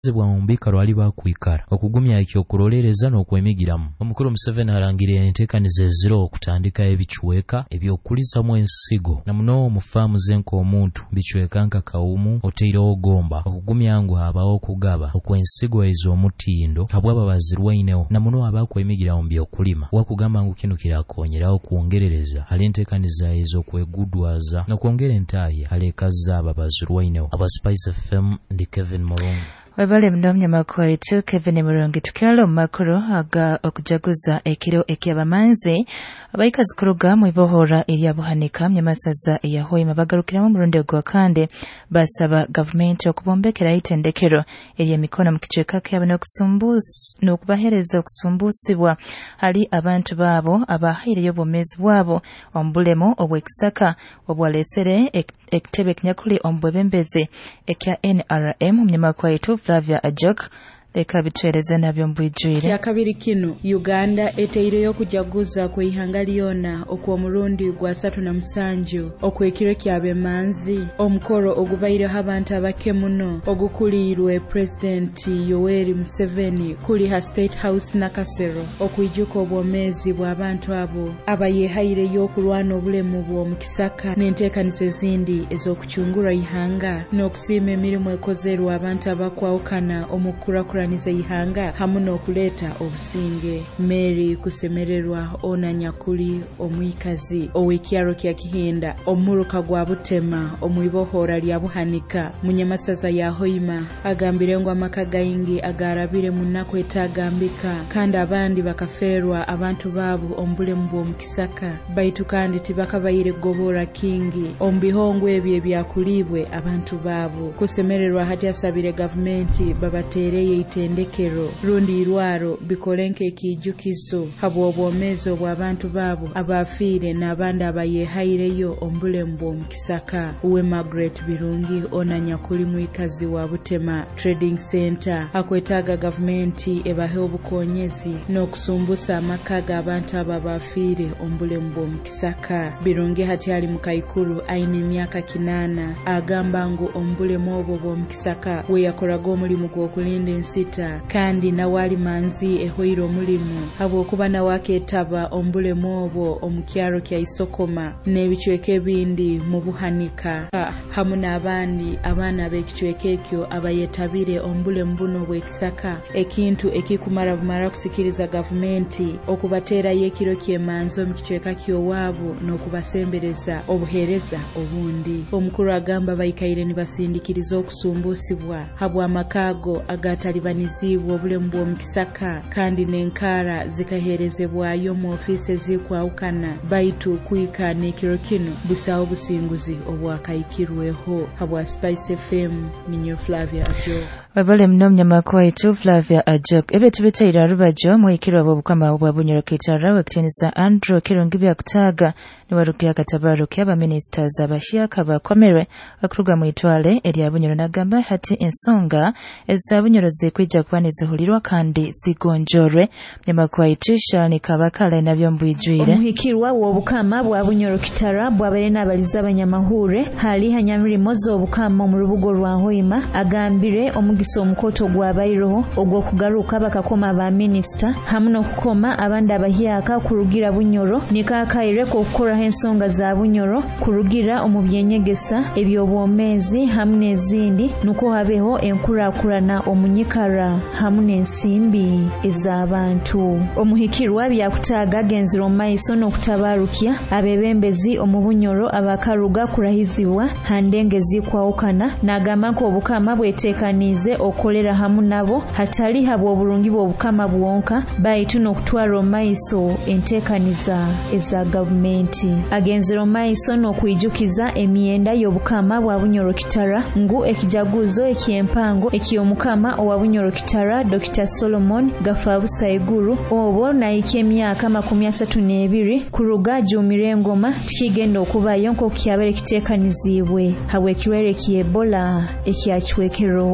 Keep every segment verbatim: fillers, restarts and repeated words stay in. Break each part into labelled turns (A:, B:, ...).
A: zibwa mumbika lwali bakwikara okugumya ekyokulolereza n'okwemigiramu. Omukulu Museveni alangirira enteekaniza eziro okutandika ebichweka ebyokulisamu ensigo na muno mu faamu z'enkomuntu bichweka nka kawumu oteirewo gomba okugumya ngu abawo okugaba okwensigo ezo omutindo habwaba bazirwainewo na muno abakwemigira mu byokulima wakugamba ngu kino kirakonyerawo kuongerereza ali enteekaniza ezo kwegudwaza n'okwongera entayi alekazza aba bazirwainewo. Aba Spice F M ndi Kevin Mulungu.
B: Webale mdomnya makuru tu Kevin Mulungu tukyalo makuru aga okujaguza ekiro ekyabamanzi abaikazi kuruga mu ibohora erya buhanika myamasaza ya Hoima bagarukira mu murundi gwa kande basaba government okubombekera itendekero erya mikono mu kichweka kyabo n'okusumbusa n'okubahereza okusumbusibwa ali abantu babo abahiriye obumezi bwabo ombulemo obwekisaka obwalesere ekitebe kinyakuli ombwebembeze ekya N R M mnyamakwa yetu Flavia Ajok leka bitwereze nabyo mbwijwire.
C: Kya kabiri kino Uganda eteireyo kujaguza ku ihanga lyona okwo murundi gwa satu na musanju okwekiro kyabe manzi omukoro ogubaire abantu abake muno ogukulirwe President Yoweri Museveni kuli ha State House Nakasero okwijuka obwomezi bw'abantu abo abayehaireyo okulwana obulemu bwo mukisaka n'enteekaniza ezindi ezokuchungura ihanga n'okusiima emirimu ekozerwa abantu abakwawukana omukura niza ihanga hamuno kuleta obusinge. Mary kusemererwa ona nyakuli omwikazi owekyaro kya Kihenda omuruka gwa Butema omwibohora lya buhanika munyamasaza ya Hoima agambire ngo amaka gaingi agarabire munako etagambika kandi abandi bakaferwa abantu babu ombule mbo mukisaka baitu kandi tibakabayire gobora kingi ombihongwe ebye byakulibwe abantu babu kusemererwa hati asabire government babatereye tendekero rundi irwaro bikolenke ekijukizo habwo obwomezo bw'abantu babo abafire n'abandi abayehaireyo ombulembo mukisaka. Uwe Margaret Birungi ona nyakuli mwikazi wa Butema Trading Center akwetaga gavumenti ebahe obukonyezi n'okusumbusa amakaga abantu ababafire ombulembo mukisaka. Birungi hati ali mukaikuru aine myaka kinana agamba ngo ombulemo obwo bw'omukisaka we yakoraga omulimu gw'okulinda ensita kandi nawali manzi ehoiro mulimu habo kuba na wake taba ombule mwobo omukyaro kya Isokoma n'ebichweke bindi mu buhanika hamuna abandi abana b'ekichweke ekyo abayetabire ombule mbuno bw'ekisaka ekintu ekikumara bumara kusikiriza gavumenti okubatera yekiro kyemanzo mu kichweka kyo wabo n'okubasembereza obuhereza obundi. Omukuru agamba bayikaire ni basindikiriza okusumbusibwa habwa amakago agatalibanizibwa obulemu bw'omukisaka kandi n'enkara zikaherezebwayo mu ofisi ezikwawukana baitu kwikana ekiro kino busawo businguzi obwakayikirweho. Habwa Spice F M ninyo Flavia Ajok.
B: Wabale mnomnya makwa itu Flavia Ajok. Ebe tubetaira rubajo mwikiro bobukama bwa bunyoro kitara wekitinisa Andrew kirungibya kutaga ni warukia katabaru kyaba ministers abashia kaba komerwe akuruga mwitwale erya bunyoro nagamba hati ensonga eza bunyoro zikwija kwani zihulirwa kandi zigonjorwe mnyamakwa itisha ni kabakala nabyo mbwijwire.
D: Omuhikirwa wobukama bwa bunyoro kitara bwabere n'abaliza abanyamahure hali hanyamirimo z'obukama mu rubugo rwa Hoima agambire omugiso omukoto gwa bayiro ogwo kugaruka bakakoma ba minister hamuno kukoma abandi abahiyaka kurugira bunyoro nikakaire ko kukora ensonga za bunyoro kurugira omubyenyegesa ebyobwomezi hamune ezindi nuko habeho enkurakurana omunyikara hamune ensimbi ez'abantu. Omuhikirwa byakutaga genziro maiso n'okutabarukia abebembezi omubunyoro abakaruga kurahizibwa handengezi kwawukana nagamba ko obukama bwetekanize okolera hamu nabo hatali habwo obulungi bw'obukama bwonka baitu n'okutwara maiso entekaniza eza gavumenti. Agenzero maiso n'okwijukiza emyenda y'obukama bwa bunyoro kitara ngu ekijaguzo ekyempango ekiyomukama owa bunyoro kitara Doctor Solomon Gafabusa Iguru obo naike emyaka makumi asatu n'ebiri kuruga jumire ngoma tikigenda okubayo nko kyabere kitekanizibwe habwe kiwere ki Ebola ekyachwekeroho.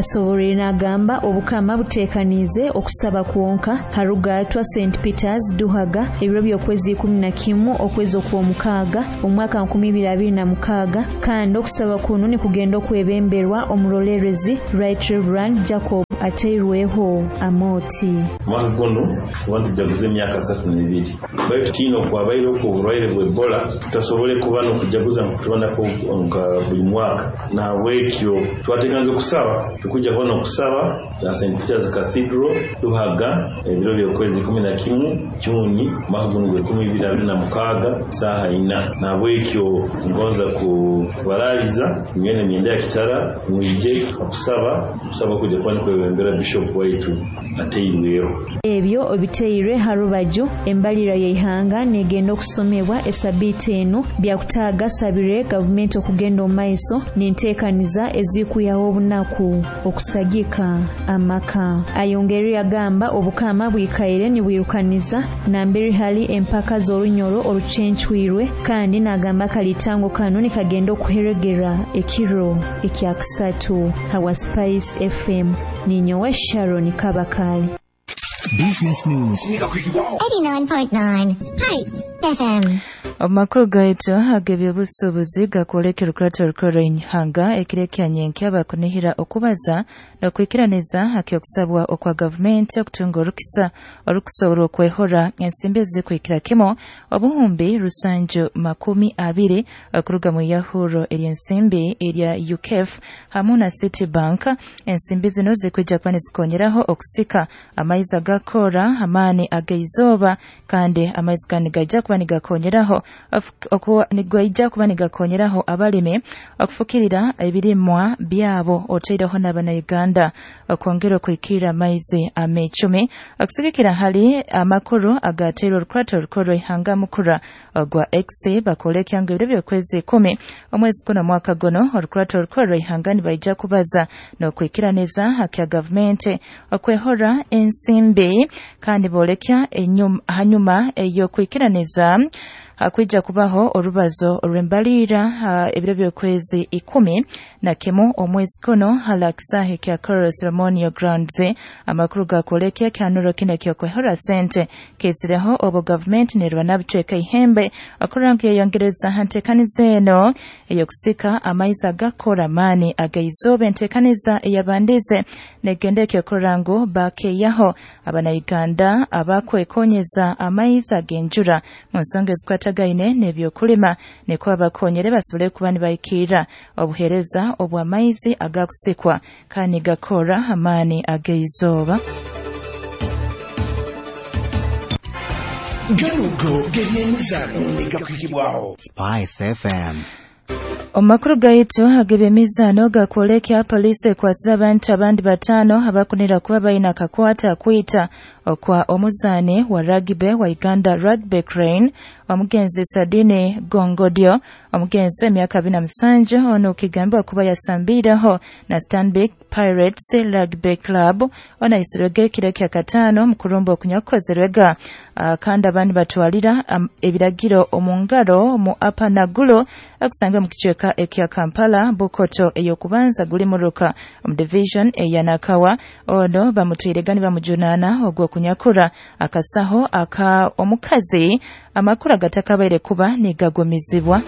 D: Kasoborera n'agamba obukama buteekanize okusaba kwonka harugatwa Saint Peters Duhaga ebiro by'okwezi kumi na kimu okwezi okw'omukaaga omwaka nkumi bbiri abiri na mukaaga kandi okusaba kuno ni kugenda okwebemberwa omulolerezi Right Reverend Jacob ateirweho amoti
E: mwaka guno abantu jaguze emyaka asatu n'ebiri bwe kino kwabaire ku bulwaire bw'Ebola tutasobole kuba n'okujaguza nkutubonako nga buli mwaka na wekyo twateganze okusaba tukujja kubona okusaba na Saint Peter's Cathedral Duhaga ebiro by'okwezi kumi na kimu Juni mwaka guno gwe kumi bbiri abiri na mukaaga saaha ina na wekyo ngoza kubalaliza mwene myenda ya kitara mwije okusaba okusaba kujja kubona kwebembera Bishop waitu ateirweho
D: ebyo obiteire harubaju embalira yeihanga negenda okusomebwa esabiti eno byakutaaga sabire gavumenti okugenda omaiso n'enteekaniza ezikuyaho obunaku okusagika amaka ayongere yagamba obukama bwikaire ni bwirukaniza nambere hali empaka z'olunyoro oluchenchwirwe kandi nagamba kalitango kano ni kagenda okuheregera ekiro ekyakusatu hawa Spice F M ninyowe Sharon Kabakali.
F: Business News
G: eighty-nine point nine Hype F M.
B: Amakuru gaitu hagebye busubuzi gakolekera kurato rukoro hanga ekirekyanye nkyaba kunihira okubaza no kwikiraniza haki okusabwa okwa government okutunga orukisa orukusobora okwehora ensimbi zikwikira kimo obuhumbi rusanju makumi abiri okuruga mu yahuro eryensimbi erya U K F hamwe na Citibank ensimbi zino zikwijja kwani zikonyeraho okusika amaiza gakora amani agaizoba kandi amaizi kandi gajja kuba nigakonyeraho okuwa nigwaija kuba nigakonyeraho abalime okufukirira ebirimwa byabo oteiraho n'abana Uganda okongera kwikira amaizi amechumi okusigikira hali amakuru agatero rukwato rukoro ihanga mukura ogwa X bakolekya ngibyo byokwezi kumi omwezi kuno mwaka gono rukwato rukoro ihanga ni baija kubaza no kwikiraniza haki government okwehora ensimbi kandi bolekya enyuma hanyuma eyo kwikiraniza hakwija kubaho orubazo olwembalira uh, ebiro byokwezi ikumi na kimu omwezi kuno halakisahe kya Coral Ceremonial Grounds amakuru gakolekya kanuro kine kyokwehora sente kesireho obo government nerwa nabiceka ihembe akurangiye yongereza hantekaniza eno eyokusika amaiza gakora mani agaizobe ntekaniza eyabandize negende kyokurango bake yaho abana Uganda abakwekonyeza amaiza genjura mu nsonga zikwatagaine nebyokulima neko abakonyere basubule kuba nibayikira obuhereza obwa maizi agakusikwa kani gakora amani ageizoba
F: Ganugo gebyemizano nigakwikibwaho
H: Spice F M.
B: Omakuru gaitu agebe mizano gakolekya police kwasira abantu abandi batano abakunira kuba bayina kakwata kwita okwa omuzane wa rugby wa Uganda Rugby Crane omugenzi Sadine Gongodio omugenzi emyaka abiri na musanju ono kigamba kuba yasambireho na Stanbic Pirates Rugby Club ona isirege kirekya katano mukurumba okunyakozerwega uh, kandi abandi batwalira um, ebiragiro omungaro mu apanagulo akusanga mu kicheka ekya Kampala Bukoto eyokubanza guli muruka mu division eyanakawa ono bamutwiregani bamujunana ogwo kunyakura akasaho aka omukazi amakuru gatakabaire kuba nigagomizibwa.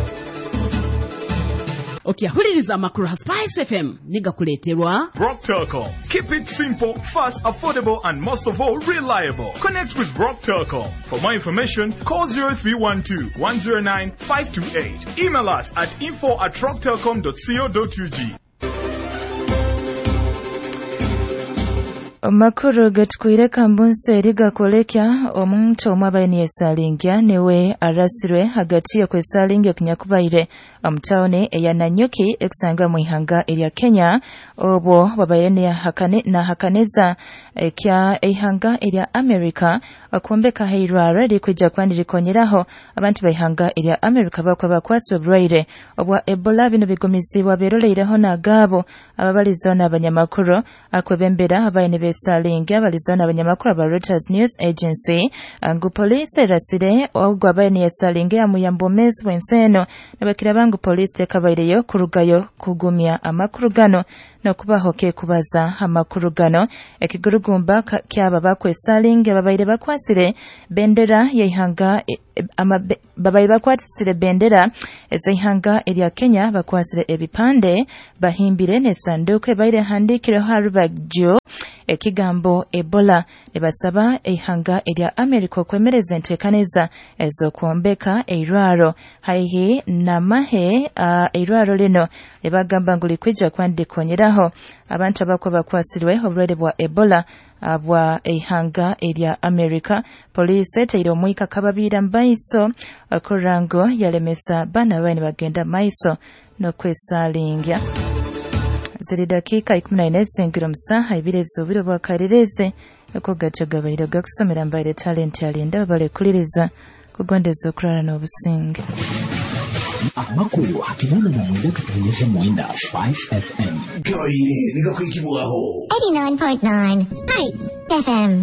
I: Okiyahuliriza amakuru ha Spice F M nigakuleterwa
J: Brock Telecom. Keep it simple, fast, affordable and most of all reliable. Connect with Brock Telecom. For more information, call zero three one two, one zero nine, five two eight. Email us at info at rocktelecom dot co dot u g.
B: Makuru gatkwire kambunse eriga kolekya omuntu omwabaini esalingya newe arasirwe hagati okwesalingya kunyakubaire omutawone eyananyuki ekusanga mu ihanga erya Kenya obo babayene hakane na hakaneza ekya ihanga erya America akombeka hairwara likujja kwandiri konyeraho abantu bayihanga erya America bakwa bakwatse obulwaire obwa Ebola bino bigomizibwa beroleireho nagabo ababalizo n'abanyamakuru akwebembera abayine besalingya abalizo n'abanyamakuru aba Reuters News Agency angu police rasire ogwa abayine yesalingya muyambo mezu bwenseno nabakira bangu police tekabaireyo kurugayo kugumya amakuru gano no kubaho ke kubaza amakuru gano ekigurugumba kyaba bakwesalinga babaire bakwasire bendera yihanga e, babaire bakwasire bendera ezihanga erya Kenya bakwasire ebipande bahimbire ne sanduku baire handikire harubagjo ekigambo Ebola ebasaba ehanga erya America kwemereza entekaneza ezokwombeka eirwaro haihi namahe uh, eirwaro lino ebagamba nguli kwija kwandikonyeraho abantu abako bakwasirwe obulwere bwa Ebola abwa ehanga erya America. Police teiro muika kababira mbaiso akurango yalemesa bana bane bagenda maiso no kwesalinga. Ziri dakika ikumi na ine zingira musaha ibire zubiro bwakarereze ako gace gabayiro gakusomera mbaire talent yalinda balekuliriza kugondeza okulala n'obusinge.
F: Amakuru hakibana na mwenda katanyesha mwenda Spice F M.
G: Gabaire nika kuikibuaho eighty-nine point nine Spice F M.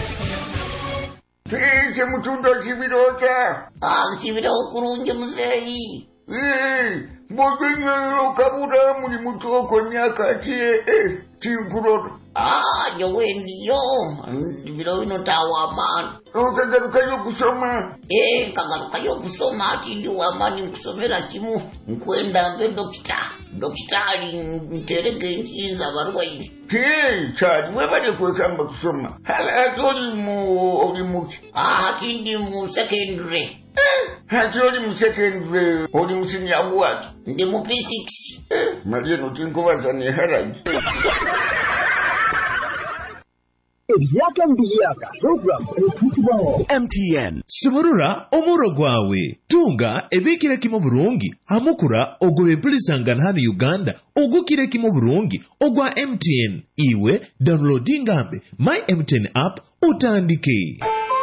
H: Fiche mutundo chibirota.
K: Ah, chibirota kurunge muzei.
H: Eh, mbogenyo kabura muri mutoko nyakati eh tinkuroro.
K: Ah, yo wendiyo. Biro ino tawa man.
H: Ukagaruka yo kusoma.
K: Eh, kagaruka yo kusoma ati ndi wa mani kusomera kimu. Nkwenda mbe dokita. Dokitari nterege nkinza barwayi.
H: Hey, chadi webale kwekamba kusoma. Hala atoli mu oli muki.
K: Ah, ati ndi mu secondary.
H: Hati oli mu secondary, oli mu senior what?
K: Ndi mu P six.
H: Eh, Maria no tinkubaza ne haraji.
F: Ebyaka mbiyaka program ekutibwaho
L: M T N Suburura omuro gwawe tunga ebikire kimo burungi amukura ogobe pulisangana hano Uganda ogukire kimo burungi ogwa M T N iwe downloading ambe my M T N app utandike.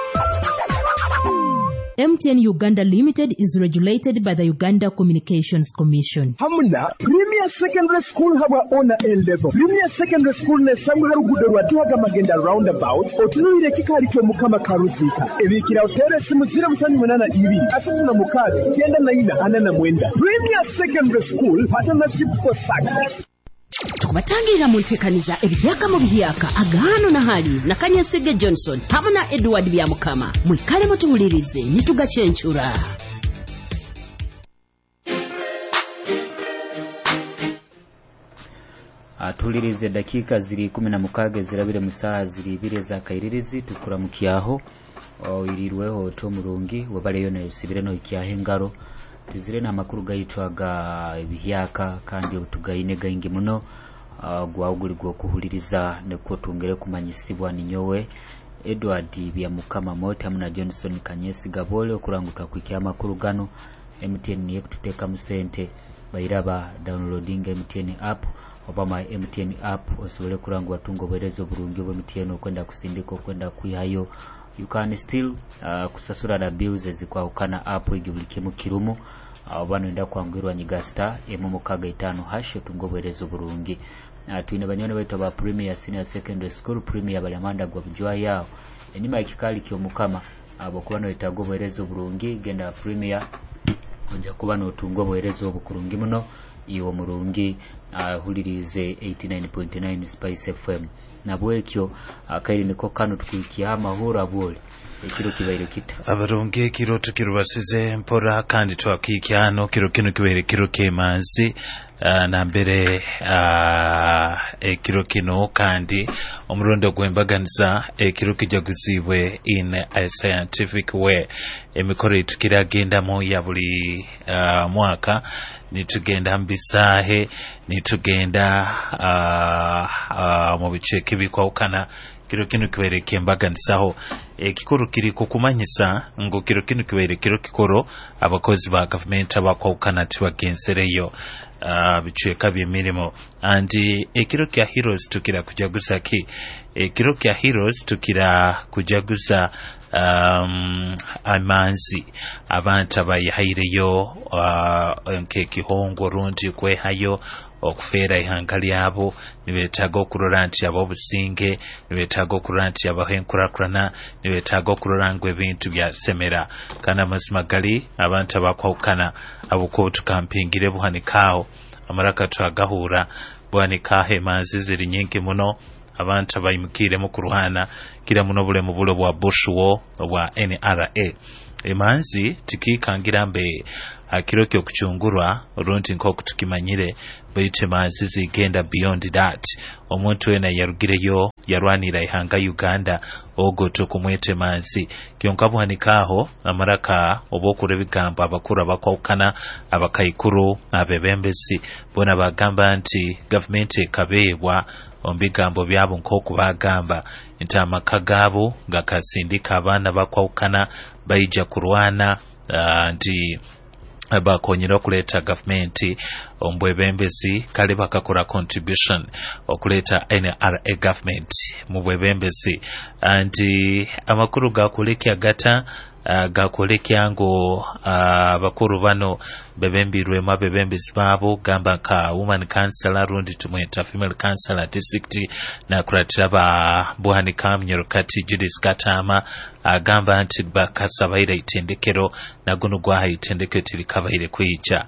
I: M T N Uganda Limited is regulated by the Uganda Communications Commission.
F: Hamuna Premier Secondary School haba ona L-level. Premier Secondary School ne samu harugudo rwatuhaga magenda roundabout otunuire kikali kyo mukama karuzika. Ebikira hotere simu zira musani munana ibiri. Asatu na mukade kenda na ina anana mwenda. Premier Secondary School partnership for success.
I: Tukubatangirira mu ntekaniza ebyaka mu byaka agano na hali na Kanyesege Johnson hamuna Edward Byamukama mwikale mutuwulirize nitugachenchura.
M: Atulirize dakika ziri kumi na mukage zirabire musaha ziri bire za kairirizi tukuramukiyaho irirweho to murungi wabaleyo na sibire no ikiyahe ngaro tuzire na makuru gayitwaga ibihyaka kandi tugayine gaingi muno uh, gwaguri gwo kuhuliriza neko tungere kumanyisibwa ninyowe Edward Byamukama Mota muna Johnson Kanyesi Gabole okuranguta kwikia makuru gano M T N niye kututeka musente bayiraba downloading M T N app obama M T N app osubule kurangwa tungo berezo burungi bo M T N okwenda kusindiko kwenda kwihayo. You can still uh, kusasura na bills zikwa ukana app igibulike mu kirumu abana uh, nda kwangirwa nyigasta emu mukaga itano hash tungoberezo burungi. Uh, tuine banyone beto ba Premier Senior Secondary School Premier balamanda gwa bujwa yao enima ikikali kyo mukama abokwana uh, itagoberezo burungi genda Premier onja kuba no tungoberezo bukurungi muno iyo murungi uh, hulirize eighty-nine point nine Spice F M na bwekyo akairi niko kanu tukikia mahura bole ekiro kibaire kita
N: abarungi ekiro tukirubasize mpora kandi twakikia no kiro kino kibaire kiro kemanzi uh, na mbere uh, ekiro kino kandi omurondo gwembaganiza ekiro kijaguzibwe in a scientific way emikoro itukiragenda mu ya buli uh, mwaka nitugenda mbisahe nitugenda uh, uh, mu bice kibikwawukana kiro kino kibaire kembaganisaho ekikoro kiri kukumanyisa ngo kiro kino kibaire kiro kikoro abakozi ba government abakwawukana tibagensereyo uh, bichweka by'emirimo andi ekiro kya heroes tukira kujaguza ki ekiro kya heroes tukira kujaguza um, amanzi abantu abayihayireyo uh, nke kihongo rundi kwehayo okufera ihanga lyabo nibetaga okurora nti abobusinge nibetaga okurora nti abahenkurakurana nibetaga okurora ngo ebintu bya semera kana mazima gali abantu abakwawukana abuko tukampingire buhanikaho amaraka twagahura bwanika emanzi ziri nyingi muno abantu abayimukire mu kurwana kira muno bule mu bulo bwa Bushwo obwa N R A emanzi tikikangira mbe akiro kyo kuchungurwa olunti nk'oku tukimanyire baitu emanzi zigenda beyond that omuntu wena yarugireyo yarwanira ihanga Uganda ogoto kumwete manzi kyonka bwanikaho amaraka obokure bigambo abakuru abakwawukana abakaikuru abebembezi bona bagamba nti government ekabebwa ombigambo byabo nk'oku bagamba nti amaka gaabo gakasindika abaana bakwawukana bayija kurwana uh, nti bakonyera okuleta government ombwebembezi kale bakakora contribution okuleta N R A government mu bwebembezi anti amakuru gakulekya gata uh, gakulekya ngo abakuru uh, bano bebembirwe mu bebembezi babo gamba ka woman councillor rundi tumweta female councillor district na kuratira ba Buhanika Mnyerokati Judith Katama agamba uh, nti bakasabaira itendekero na guno gwa itendekero tilikabaire kwicha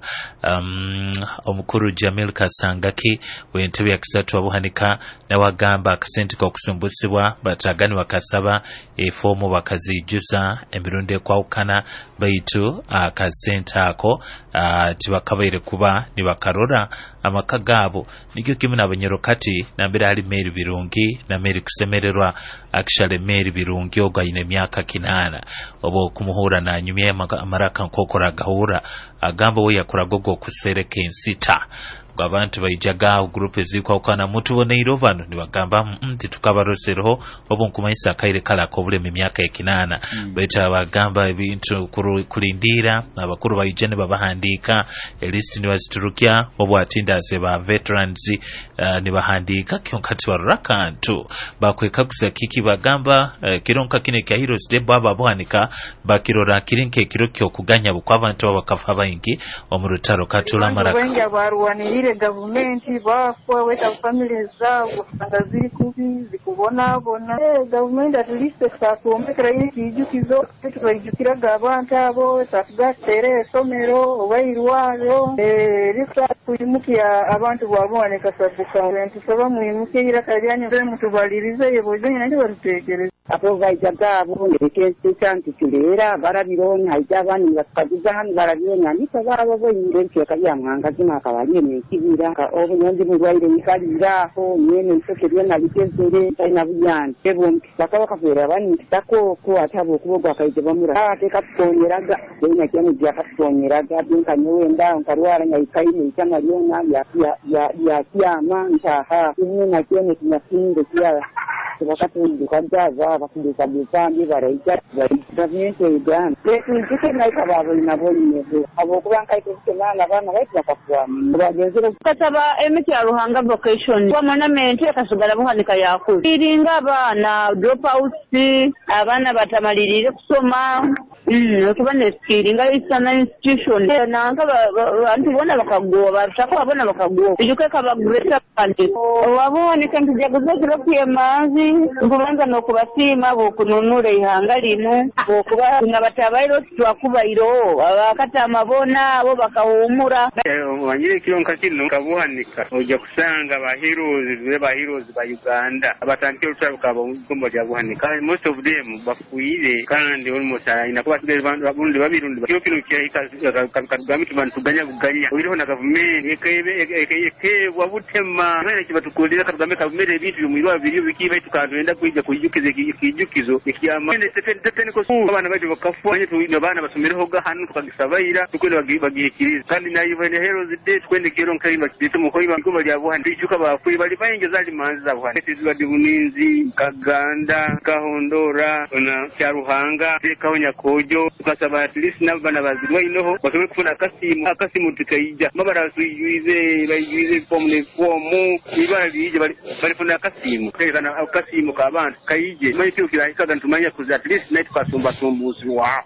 N: um, omukuru Jamil Kasangaki wentebe ya kisatu wa Buhanika na wagamba akasenti kwa kusumbusibwa batagani wakasaba efomu wakazijusa emirundi kwa ukana baitu akasenti ako uh, tibakabaire kuba ni bakarora amaka gabo nikyo kimwe n'abanyerokati na mbere ali Mary Birungi na Mary kusemererwa akishale Mary Birungi ogwa ine myaka kinana obo kumuhura na nyumye amaraka nkokora gahura agamba we yakora gogo kusereka ensita abantu bayijaga group ezikwa ukana mutu boneiro bano nibagamba mti tukabarosereho obo nkumayisa kaire kala ko bule myaka ekinana mm. beta bagamba ebintu kulindira abakuru bayijene babahandika elist ni baziturukia obo atinda ze ba veterans uh, ni bahandika kyonkati warakantu bakweka kuza kiki bagamba uh, kironka kine kya heroes de baba Buhanika bakirora kirinke kirokyo kuganya bukwabantu bakafa bayingi omurutaro katula maraka
O: gavumenti bafwa weta family zabo kusanga ziri kubi zikubona bona eh gavumenti at least sakuombekera ikijukizo tukayijukiraga abantu abo satugatere somero obayirwaro eh risa kuyimukia abantu babone kasabuka ntusaba mwimukira kalyanya bwe mutubalirize yebojenye nandi barutekereza apo vaijagabo ngekense chanti kulera barabironka haijabani bakaguza hano barabironka niko babo bo yindenke yakayamwanga zima kabaliye nekibira ka obo nyondi mulwaire nikaliraho nyene nsokebye na bitezere taina buyani ebo bakaba kafera bani tako ko atabo kubogwa kaije bamura ate katonyeraga benya cyane bya katonyeraga binka nyewenda nkarwara nyayikaine cyama yona ya ya ya cyama ntaha nyene na cyane kinasinde cyala wakati ndikajaza bakundika bizambi baraija baraija igana letu ndike naika babo inabonye abo kubanka ikikemana bana baita bakafwami bagenzera kataba emiti ya Ruhanga vocation kwa management akasugala Buhanika yakuru iringa bana drop out abana batamalirire kusoma mm okubane skiringa isana institution na nkaba bantu bona bakagoba batako abona bakagoba ijuke kabagureta kandi wabone kandi jaguzo kwemanzi ngubanza no kubasima bo kununura ihanga lino bo kuba ngabatabairo twakubairo abakata amabona abo bakahumura
P: wanyire kironka kino kabuhanika oja kusanga ba heroes be ba heroes ba Uganda abatandike utabuka abo ngombo lya Buhanika most of them bafuire kandi almost inakuba tugere bantu abundi babirundi bakyo kino kagami tubantu ganya buganya uriho na government ekebe ekebe wabutema nene kibatukolera kagame kavumere bintu byumwirwa biriyo bikiba tukandenda kuija kujukize kijukizo ikyama nene tetene ko abana baje bakafanye tuwino bana basomereho ga hanu tukagisabaira tukwenda bagihekiriza kandi nayo bane heroes day twende kero nkayima kidete mu koyiba ngomba lya Buhandi ijuka bafuye bali bayengeza ali manzi za Buhandi tizibadi buninzi Kaganda Kahondora na Cyaruhanga tekaho Nyakojo tukasaba at least nabana bazirwa inoho basome kufuna akasimu akasimu tukayija mabarasu yuize bayuize pomne pomu ibara bije bali bali funa akasimu tekana akasimu ka abantu kayije mayityo kirahikaga ntumanya kuza at least night kasumba sumbuzi wa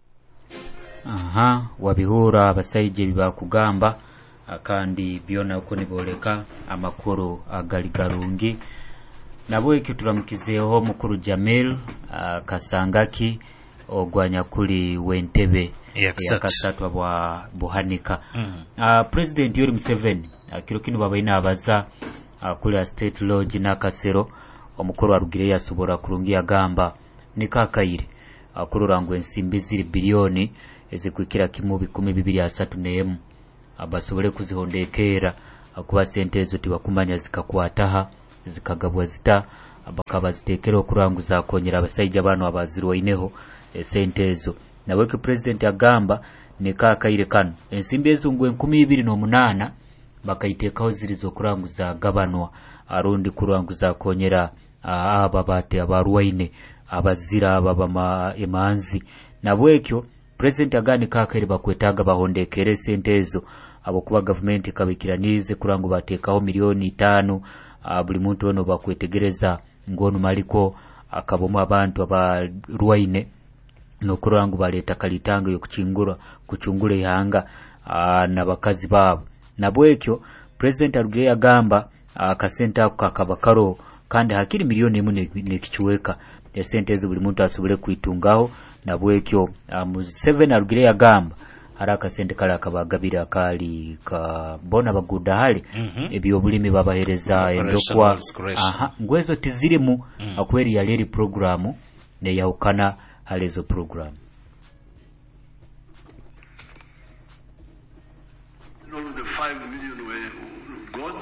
M: aha wabihura abasaije bibakugamba akandi byona uko niboleka amakuru agaligarungi nabo iki turamukizeho mukuru Jamil uh, Kasangaki ogwanya kuli wentebe yakasatwa bwa buhanika mm. uh, President Yoweri Museveni uh, kiro kino babaina abaza uh, kuli State Lodge nakasero omukoro warugire yasobora kurungi agamba nikakayire akururangwe ensimbi ziri bilioni ezikwikira kimu bikumi bibiri asatu n'emu abasobole kuzihondekera akuba sente ezo tibakumanya zikakwataha zikagabwa zita abakaba zitekera okuranguza akonyera abasajja bano abazirwaineho sente ezo naweke president agamba nikakayire kano ensimbi ezo ngwe nkumi ibiri n'omunana bakayitekaho zirizo kuranguza gabanwa arundi kuranguza akonyera aba bate abarwaine abazira ababa emanzi nabwekyo president agani kakere bakwetaga bahondekere sente ezo abo kuba government kabikiranize kurangu batekaho milioni tano buli muntu ono bakwetegereza ngono maliko akabomu abantu abarwaine no kurangu baleta kalitanga yo kuchingura kuchungula ihanga nabakazi babo nabwekyo president arugire agamba akasenta kakabakaro kandi hakiri milioni imwe nekichweka sente ezo buli muntu asobole kuitungaho nabwekyo mu seven arugire yagamba haraka sente kala kabagabira kali ka bona baguda hali mm -hmm. ebyo bulimi babahereza endokwa aha ngwezo tizirimu mm. akweri ya leri programu ne yaukana halezo programu
Q: of the five million were God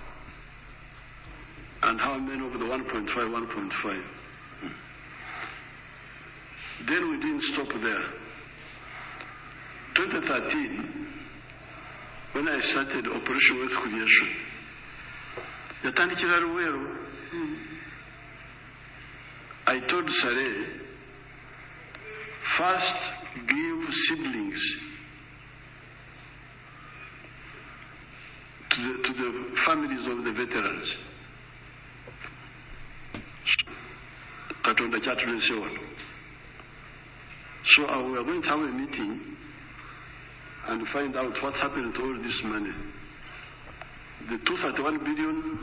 Q: and how many of the one point five one point five. Then we didn't stop there. twenty thirteen, when I started Operation Wealth Creation, yatandikira Luweero, I told Sare, first give siblings to the, to the families of the veterans. Katonda kyatulese wano. So uh, we are going to have a meeting and find out what happened to all this money. The two hundred thirty-one billion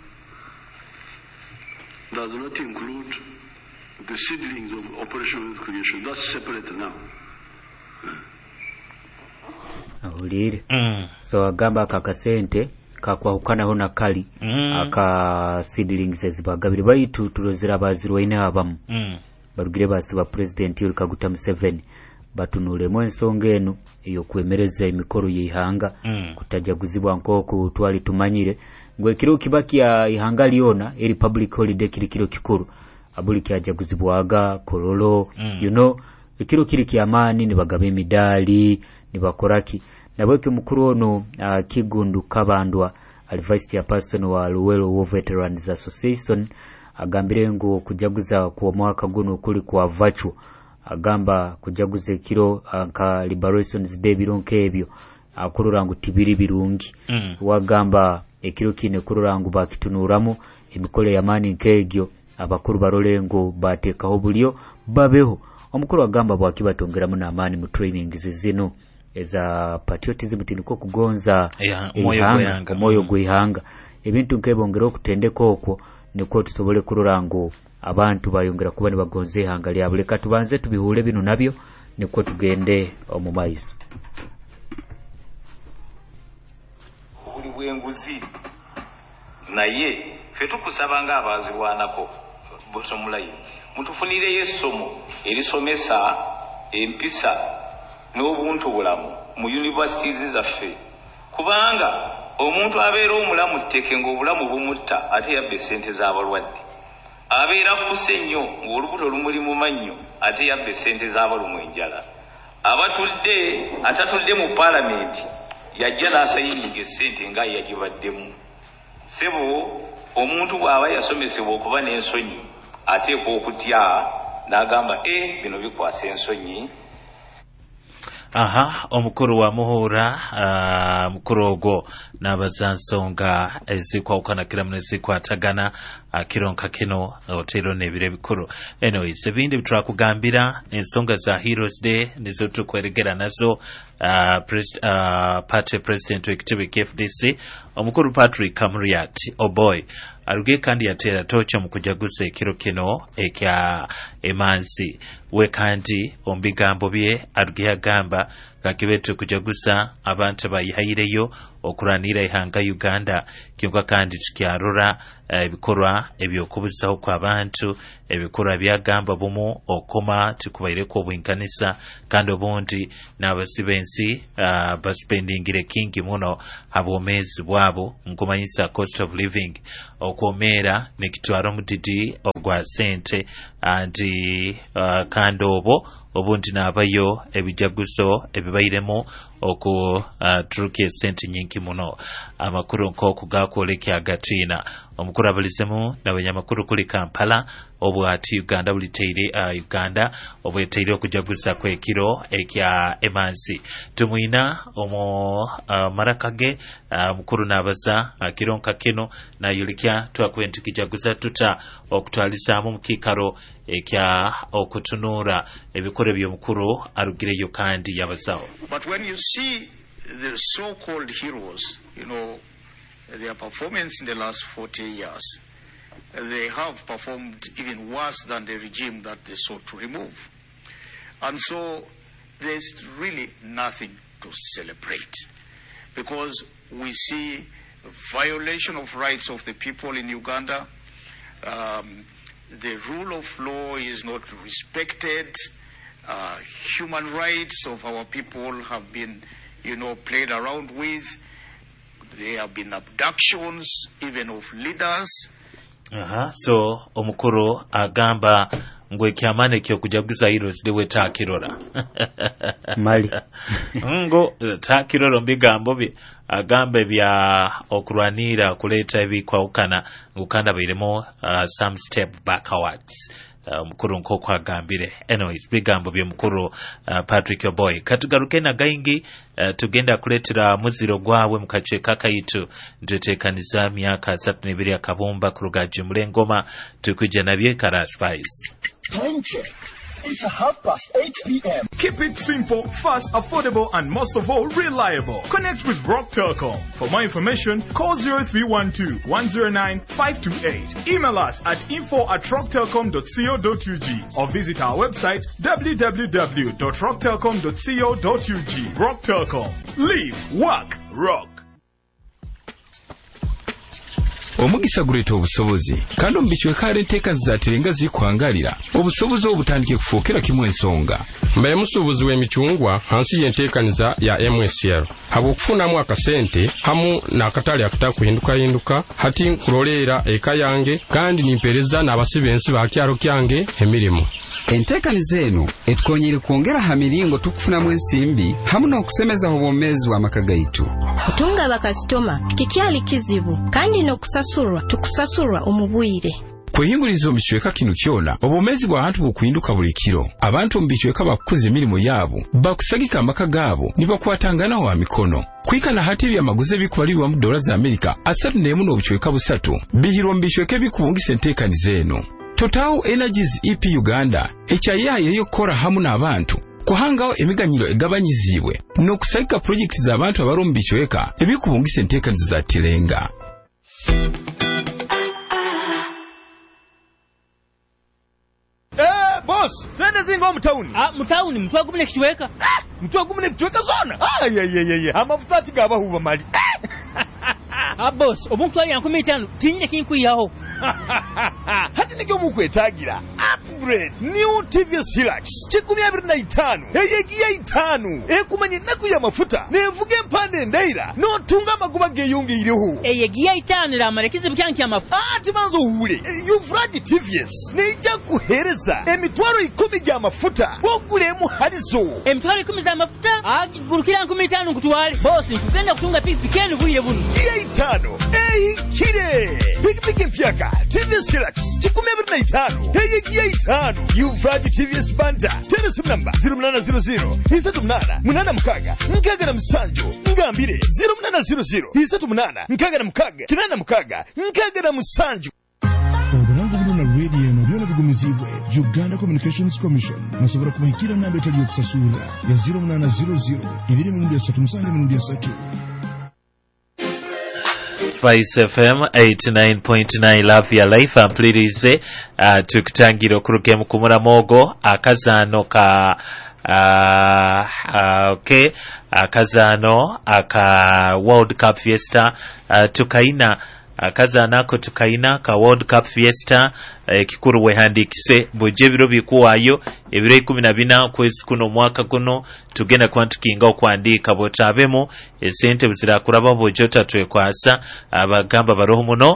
Q: does not include the seedlings of Operation Wealth Creation. That's separate now.
M: Ahulire. Mm. So agamba kakasente kakwahukana hona kali mm. aka seedlings ezibagabiri bayitu turozira bazirwaine abamu. Mm. Barugire basiba President Yoweri Kaguta Museveni batunulemu ensonga eno eyo kwemereza emikoro y'ihanga mm. kutajaguzibwa nkoko twali tumanyire ngwe kiro kibaki ya ihanga liona eri public holiday kiri kiro kikuru abuli kyajaguzibwaga kololo mm. you know ekiro kiri kyamani ni bagabe midali ni bakoraki nabweke mukuru ono uh, Kigundu Kabandwa ali vice chairperson wa Luweero War Veterans Association agambire ngo kujaguza kwa mwaka guno kuli kwa virtual agamba kujaguza kiro aka Liberations Day bironke ebyo akururangu tibiri birungi mm. wagamba ekiro kine kururangu bakitunuramo emikole yamani nkegyo abakuru barolengo batekaho bulyo babeho omukuru agamba bwakibatongeramu n'amani mu training zizino eza patriotism tiniko kugonza ihanga moyo gwihanga ebintu nkebongera okutendeka okwo niko tusobole kururango abantu bayongera kuba ne bagonze ihanga lyabo leka tubanze tubihule bino nabyo niko tugende omu maiso
R: buli bwenguzi naye fe tukusabanga abazirwanako bottom line mutufunire yesomo erisomesa empisa n'obuntu bulamu mu universities zaffe kubanga omuntu abeera omulamu tteke ng'obulamu bumutta ate yabba essente z'abalwadde abeera kuse nnyo ng'olubuto lumuli mu mannyo ate yabba essente z'abalumu enjala abatudde atatudde mu paalamenti yajja n'asayiringa essente nga yagibaddemu sebo omuntu bw'aba yasomesebwa okuba n'ensonyi ateekwa okutya n'agamba e bino bikwasa ensonyi.
N: Aha omukuru wa muhura uh, mukuru ogwo nabaza nsonga ezikwawukana kiramu nezikwatagana akironka kino otero nebire bikuru. Anyways, ebindi bitrakugambira ensonga za Heroes Day nizo tukweregera nazo. Uh, pres, uh, party president w'ekitebe K F D C omukuru Patrick Kamuriat Oboy aruge kandi yatera tocha mu kujaguza ekiro kino ekya emansi we kandi ombigambo bye aruge yagamba kakibetu kujaguza abantu bayihayireyo okuranira ihanga Uganda kyonka kandi tukyarura ebikorwa uh, ebyokubuzaho kwa abantu ebikorwa byagamba bumu okoma tukubaire ko bwinkanisa kandi obundi n'abasibensi Uh, baspendingire kingi muno abomezi bwabo nkumanyisa cost of living okwomera nekitwaro mudidi ogwa sente andi uh, kandi obo obundi nabayo ebijaguzo ebibairemo oku uh, truke sente nyingi muno amakuru nko kugakoleka agatina omukuru abalizemu n'abanyamakuru kuli Kampala obwati Uganda buliteire uh, Uganda obweteire okujaguza kwekiro ekya emansi tumuina omo uh, marakage uh, mukuru nabaza uh, kironka kino na yulikya twakwenti kijaguza tuta okutwalizamu mukikaro ekya okutunura ebikore byo mukuru arugireyo kandi yabazaho.
S: But when you see the so-called heroes, you know, their performance in the last forty years, they have performed even worse than the regime that they sought to remove. And so there's really nothing to celebrate because we see violation of rights of the people in Uganda. Um, the rule of law is not respected. Uh, human rights of our people have been, you know, played around with. There have been abductions, even of leaders.
N: Aha, so omukuru agamba ngwe kyamane kyo kujaguza Heroes Day wetakirora
M: mali
N: ngo takirora mbigambo bi agambe bya okulwanira kuleta ebikwaukana ngukanda birimo uh, some step backwards. Mukuru nko kwagambire. Anyways, bigambo byo mukuru uh, Patrick Oboy katugaruke na gaingi uh, tugenda kuletera muziro gwawe mukache kaka yitu ndetekaniza myaka asatu n'ebiri akabumba kurugaji mulengoma tukuje nabye kara spice.
F: Time check. It's a half past eight p m
J: Keep it simple, fast, affordable, and most of all, reliable. Connect with Brock Telecom. For more information, call zero three one two, one zero nine, five two eight. Email us at info at rock telecom dot co dot u g or visit our website w w w dot rock telecom dot co dot u g. Brock Telecom. Live, work, rock.
T: omugisa guleeta obusobozi kandi omubiswe kale enteeka zizatirenga zikwangalira obusobozi obutandike kufookera kimu ensonga
U: mbaye musuubuzi w'emicungwa hansi y'enteekaniza ya M S L habw'okufunamu akasente hamu n'akatale akatakuhindukahinduka hati nkuloleera eka yange kandi nimpereza n'abasibensi ba kyalo kyange emirimu.
V: Enteekaniza eno etukonyere kwongera ha miringo tukufunamu ensimbi hamu n'okusemeza obwomezi bw'amaka gaitu.
W: Kutunga bakasitoma kikyali kizibu kandi n'okusasulwa tukusasulwa omubwire.
T: Kwehinguriza omubicweka kino kyona obwomezi bw'abantu bukuhinduka buli kiro. Abantu omubicweka bakukuza emirimu yaabo bakusagika amaka gaabo nibakwatanganaho wa mikono. Kwikana hati byamaguze bikubalirwa mu dola za Amerika asatu n'emu n'obicweka busatu bihirwa mubicweka bikubungisa enteekaniza eno. Total Energies E P Uganda ekyayaye yokora hamu n'abantu kuhangaho emiganyiro egabanyizibwe n'okusagika project z'abantu abari mu bicweka ebikubungisa enteekaniza za tirenga.
F: Eh boss, sende zingo mtauni.
X: Ah mtauni mtu agumune kichweka.
F: Ah, mtu agumune kichweka zona. Ah ye ye ye ye. Amafuta ati gaba huba mali.
X: Ah boss, omuntu ali yankumi itano tinyine kinkuyaho.
F: Hati nige mukwetagira. Upgrade new T V S Hilux. Chikumi abiri na itano. Eyegiya itano. Ekumanye naku ya mafuta. Nevuge mpande ndaira. No tunga maguba geyunge iriho.
X: Eyegiya itano la marekizi byanki ya mafuta.
F: Ah timanzo hure. Yufradi T V S. Neija kuhereza. Emitwaro ikumi ya mafuta. Bogulemu harizo.
X: Emitwaro ikumi za mafuta? Ah gurukira nkumi itano kutuwale. Boss, nkugenda kutunga pikipiki yenu vuye bunu.
F: Itano. Ei kire. Pikipiki mpyaka. T V S Hilux. Chikumi abiri na itano. Eyegiya itano. Yufradi T V S Banda. Telephone number zero nane zero zero. Isatu mnana. Mnana mkaga. Mkaga na msanjo. Ngambire zero nane zero zero. Isatu mnana. Mkaga na mkaga. Kinana mkaga. Mkaga na msanjo.
A: bigumizibwe Uganda Communications Commission musobora kubahikira namba etali okusasula ya zero nine zero zero two three three seven three.
N: Spice F M eighty-nine point nine Love Your Life ampulirize uh, tukitangira okuruga mu kumuramogo akazano ka uh, uh, okay akazano aka World Cup Fiesta uh, tukaina akazana ako tukaina ka World Cup Fiesta eh, kikuru wehandikise buje biro bikuwayo ebiro ikumi na bina kwezi kuno mwaka kuno tugenda kwantukinga okwandika botabemo esente buzira kuraba bojota twekwasa abagamba baroho muno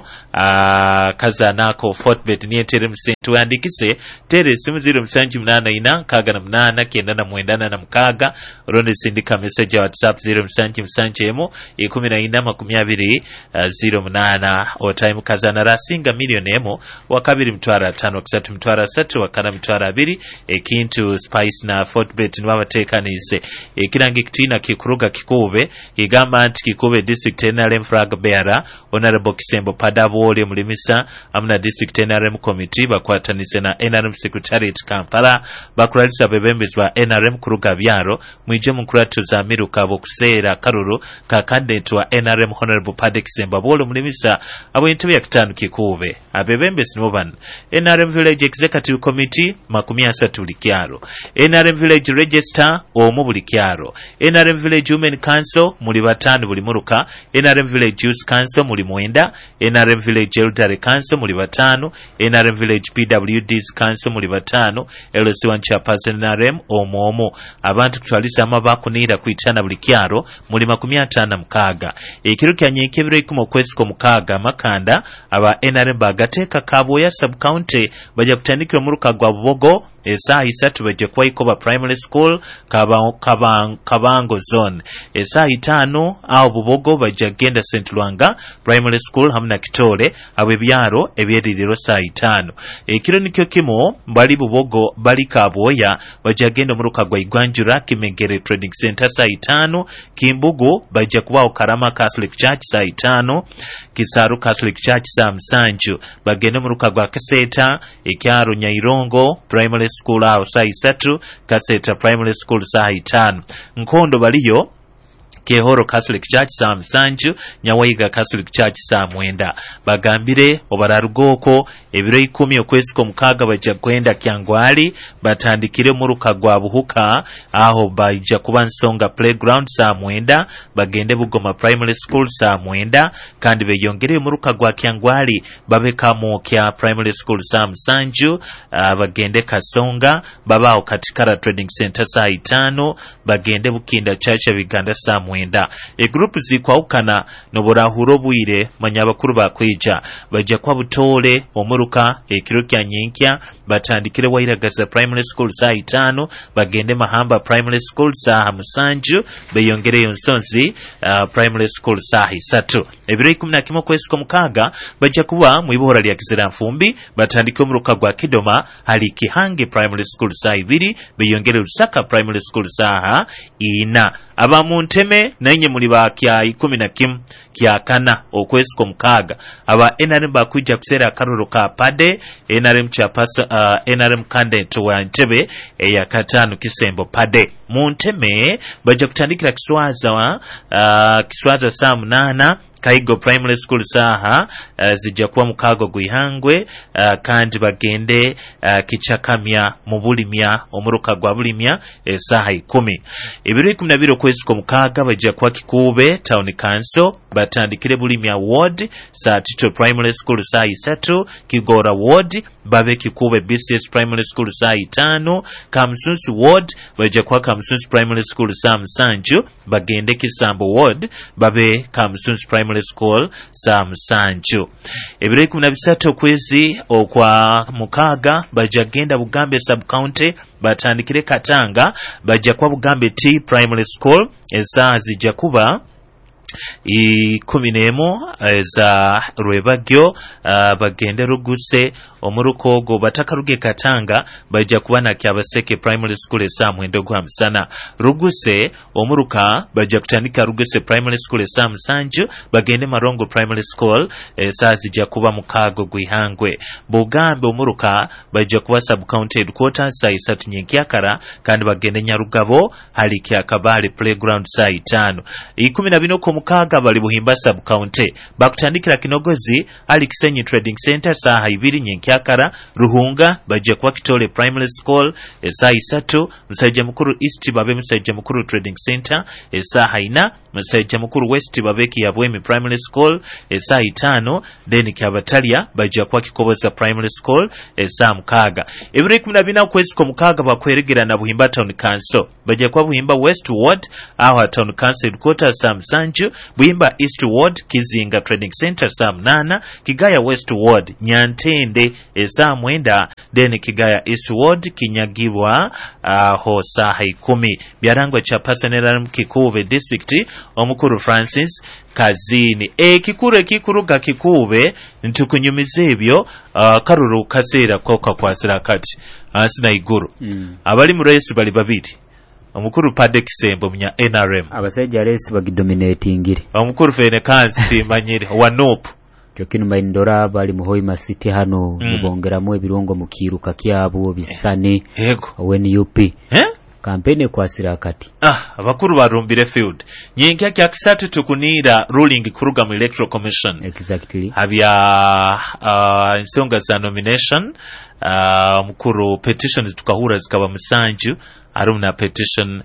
N: akazana ako Fortbet ni etere msentu wandikise tere simu zero msanji mnana ina kaga na mnana kenda na mwendana na mkaga ronde sindika message ya WhatsApp zero msanji msanji emo ikumi na ina makumi abiri uh, zero mnana otime kazana rasinga milioni emo wakabiri mtwara tano kisatu mtwara satu wakana mtwara abiri ekintu Spice na Fortbet ni wabateka nise ekirangi kitina kikuruga kikube kigamba anti kikube district N R M flag bearer Honorable Kisembo Padabu Ole Mulimisa amna district N R M committee bakwatanise na N R M secretariat Kampala bakuralisa bebembezi ba N R M kuruga byaro mwije mukuratu za miruka bokusera karuru ka candidate wa N R M Honorable Padabu Kisembo Ole Mulimisa abo intebe ya kitanu kikube abebembezi noban N R M village executive committee makumi asatu likyaro N R M village register omu bulikyaro N R M village women council muli batano buli muruka N R M village youth council muli mwenda N R M village elderly council muli batano N R M village P W Ds council muli batano L C one chairperson N R M omu omu abantu kutwalisa amabaku nira kuitana bulikyaro muli makumi atano mukaga ekiro kyanyenke biro ikumu kwezi ko mukaga makanda aba N R M bagateka Kaboya sub county baje kutandikira muruka gwa Bubogo esa isatu baje kwa ikoba primary school kaba kaba kabango zone esa itano au Bubogo baje genda Saint Lwanga primary school hamna kitole abwe byaro ebyediriro sa itano ekiro nikyo kimo bali Bubogo bali Kaboya baje genda muruka gwa Igwanjura Kimegere trading center sa itano Kimbugu baje kuba Karama Catholic Church sa itano Kisaru Catholic Church sa msanju bagende muruka gwa Kaseta ekyaro Nyairongo primary school au saa isatu Kaseta primary school saa itano Nkondo baliyo Kehoro Catholic Church saa msanju Nyawaiga Catholic Church saa mwenda bagambire obararugoko ebiro ikumi okwezi ko mukaga baje kwenda Kyangwali batandikire muruka gwa Buhuka aho baje kuba Nsonga playground saa mwenda bagende Bugoma primary school saa mwenda kandi beyongere muruka gwa Kyangwali babeka mu kya primary school saa msanju uh, bagende Kasonga babao katikara trading center saa itano bagende Bukinda Church Biganda saa mwenda e group zikwaukana noborahuro bwire manyabakuru bakwija baje kwa Butole omuruka ekiro kya nyenkya batandikire Wairagaza primary school saa itano bagende Mahamba primary school saa musanju beyongere Yonsonzi uh, primary school saa isatu ebiro ikumi na kimwe kwezi ko mukaga baje kuba mu ibohora lya Kizira Mfumbi batandikire omuruka gwa Kidoma hali Kihange primary school saa ibiri beyongere Lusaka primary school saa ina aba Munteme nanyi muli ba kya ikumi na kimu kya kana okwezi ko mukaga aba N R M bakujja kusera karoro ka Pade N R M chairperson uh, N R M candidate wa Ntebe eya katano Kisembo Pade Munteme baje kutandikira Kiswaza wa uh, Kiswaza saa munana Kaigo primary school saha uh, zijja kuwa mukago guihangwe uh, kandi bagende uh, kichakamya mubulimya omuruka gwa bulimya e saha ikumi ebiro ikumi na bibiri kwezi ko mukaga bajja kuwa Kikube town council batandikire bulimya ward saa Tito primary school saa isatu Kigora ward babe Kikube B C S primary school saa itano Kamsunsu ward bajja kuwa Kamsunsu primary school saa msanju bagende Kisambo ward babe Kamsunsu primary school saa msanju ebiro ikumi na bisatu kwezi okwa mukaga bajja genda Bugambe sub county batandikire Katanga bajja kwa Bugambe T primary school esa zijja kuba ikumi n'emu za Rwebagyo uh, bagende Ruguse omurukogo batakaruge Katanga bajja kubana kyabaseke primary school esa mwendo gwa msana Ruguse omuruka bajja kutandika Ruguse primary school esa msanju bagende Marongo primary school esa zijja kuba mukago gwihangwe Bugambe omuruka bajja kuba sub county headquarters saa isatu nyenkyakara kandi bagende Nyarugabo hali kyakabale playground saa itano ikumi na bino ko mukaga bali Buhimba sub county bakutandikira Kinogozi ali Kisenyi trading center saa ibiri nyenkyakara Ruhunga bajja kuba Kitole primary school saa isatu Musajja mukuru east babe Musajja mukuru trading center saa ina Musajja mukuru west babe Kiyabwemi primary school saa itano then Kyabatalia bajja kuba Kikoboza primary school saa mukaga ebiri kumi na bina kwezi ko mukaga bakweregera na Buhimba town council bajja kuba Buhimba west ward aho town council headquarters saa msanju Buhimba east ward Kizinga trading center saa mnana Kigaya west ward Nyantende saa mwenda then Kigaya east ward Kinyagibwa aho saa ikumi byarangwa cha Pasanera Kikuve district omukuru Francis Kazini e kikuru kikuruga Kikuve ntukunyumize ebyo uh, karuru kasera koka kwasira kati asina iguru mm. abali mu race bali babiri omukuru Padde Kisembo munya N R M
M: abasajja race bagidominatingire
N: omukuru Fene Kansi timanyire wanupu
M: kyokino Maindora bali mu Hoima City hano mm. nibongeramu ebirungo mu kiruka kyabo bisane
N: yego
M: when U P
N: eh
M: kampeni kwasira kati
N: ah abakuru barumbire field nyenka kya kisatu tukunira ruling kuruga mu electoral commission
M: exactly
N: habya uh, nsonga za nomination uh, mukuru petitions tukahura zikaba musanju arumna petition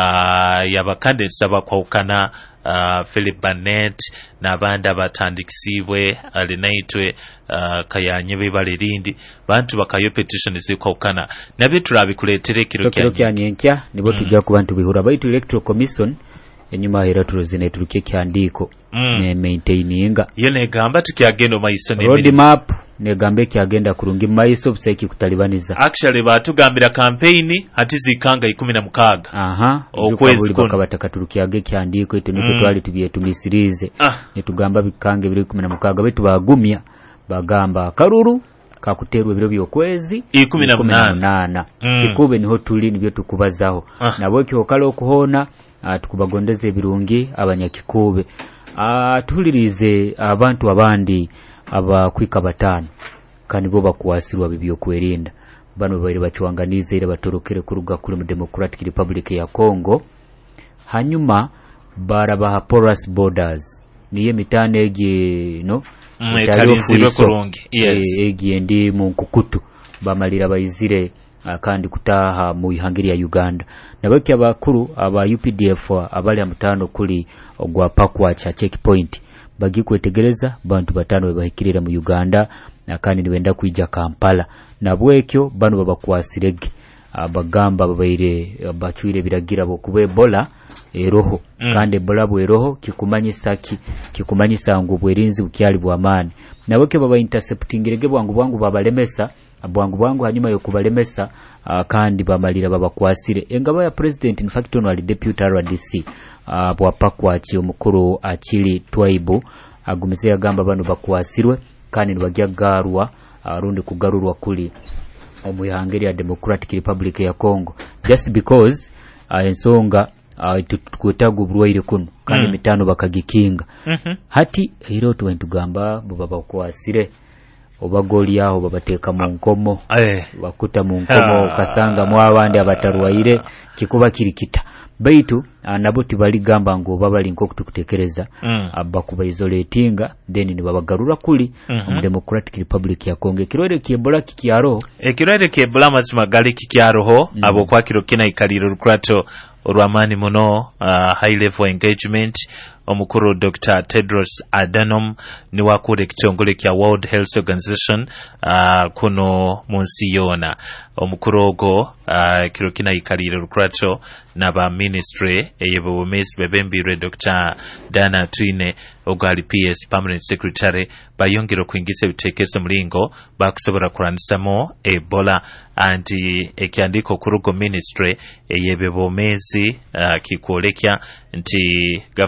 N: uh, yaba candidates abakwukana uh, Philip Barnett n'abandi abatandikisibwe alinaitwe uh, kayanye bebalirindi bantu bakayo petition zikwukana nabe turabikuletere kiro
M: kya kya nyenkya nibo mm. tujja ku bantu bihura baitu electoral commission enyuma era turozine turuke kyandiko mm. ne maintaininga
N: yene gamba tukyagendo maiso
M: ne road map ne gambe kyagenda kurungi maiso buseki kutalibaniza
N: actually batugambira campaign hatizikanga ikumi na mukaga
M: aha
N: okwezi
M: ko kabataka turukyage kyandiko ito niko mm. twali tubiye tumisirize ah. ne tugamba bikange biri ikumi na mukaga betu bagumya bagamba karuru kakuterwa biro byokwezi
N: ikumi na munana
M: mm. Kikube niho tuli nibyo tukubazaho ah. nabo kyokala okuhona uh, tukubagondeze birungi abanyakikube uh, tulirize abantu abandi abakwika batano kandi bo bakuwasirwa bibyo kwerinda bano bari bachwanganize ile batorokere kuruga kuri mu Democratic Republic ya Congo hanyuma barabaha porous borders niye mitane egi no
N: metalinzibwe kurungi yes
M: egi ndi mu nkukutu bamalira bayizire kandi kutaha mu ihangiri ya Uganda nabaki abakuru aba U P D F abali amutano kuli ogwa pakwa cha checkpoint bagikwetegereza bantu batano bahikirira mu Uganda nakandi nibenda kuija Kampala nabwekyo bano babakwasirege abagamba babaire bachwire biragira bo kuba Ebola eroho mm. kandi Ebola bweroho kikumanyisa ki kikumanyisa ngo bwerinzi bukyali bwamani nabwekyo baba interceptingirege bwangu bwangu babalemesa abwangu bwangu hanyuma yo kubalemesa uh, kandi bamalira babakwasire engaba ya president in fact ono ali deputy R D C uh, bwapakwa ki omukuru akili Twaibu agumize yagamba bano bakwasirwe kandi nibagya garwa uh, rundi kugarurwa kuli omuyangeri ya Democratic Republic ya Congo just because uh, ensonga uh, tukwetaga obulwaire kuno kandi mm. mitano bakagikinga mm-hmm. hati hiro twentugamba bo babakwasire obagoli aho babateka mu nkomo
N: Aye.
M: bakuta mu nkomo kasanga mu abandi abatarwaire kikuba kirikita baitu nabo tibali gamba ngo babali nko kutukutekereza mm. abakuba isolatinga then ni babagarura kuli mm-hmm. mu Democratic Republic ya Congo kirore kiebola kikyaro
N: e kirore kiebola mazima gali kikyaro mm. abo kwa kiro kina ikaliro rukrato orwamani muno uh, high level engagement omukuru Doctor Tedros Adhanom ni wakure kitongole kya World Health Organization uh, kuno munsi yona omukuru ogo uh, kiro kina ikaliro rukrato naba ministry eyebo mesi bebembire Doctor Dana Twine ogali P S permanent secretary bayongero kuingisa bitekezo mlingo bakusobora kurandisamo Ebola anti ekyandiko kurugo ministry eyebebo mezi uh, kikolekya nti government ya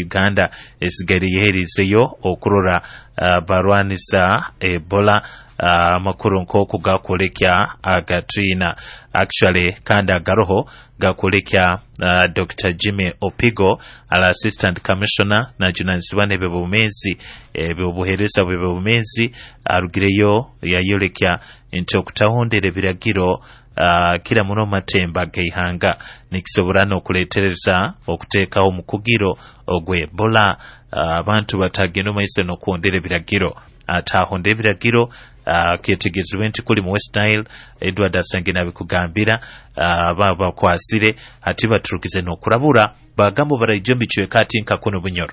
N: Uganda esigere yeherizeyo okurora uh, barwanisa Ebola amakuru uh, nk'oku gakolekya agatrina actually kandi agaroho gakolekya uh, Doctor Jimmy Opigo ala Assistant Commissioner na junanzibwa n'ebyobumezi ebyobuhereza bw'ebyobumezi arugireyo yayolekya nti okutahondera ebiragiro uh, kira muno matemba geihanga nikisobora n'okuleetereza okuteekawo mu kugiro ogw'Ebola abantu uh, batagenda maiso n'okwondera ebiragiro atahondera ebiragiro uh, kyetegezebwe nti kuli mu West Nile Edward Asange nabikugambira uh, baba kwasire ati baturukize n'okurabura bagambo barayijombi kiweka ati nkakono bunyoro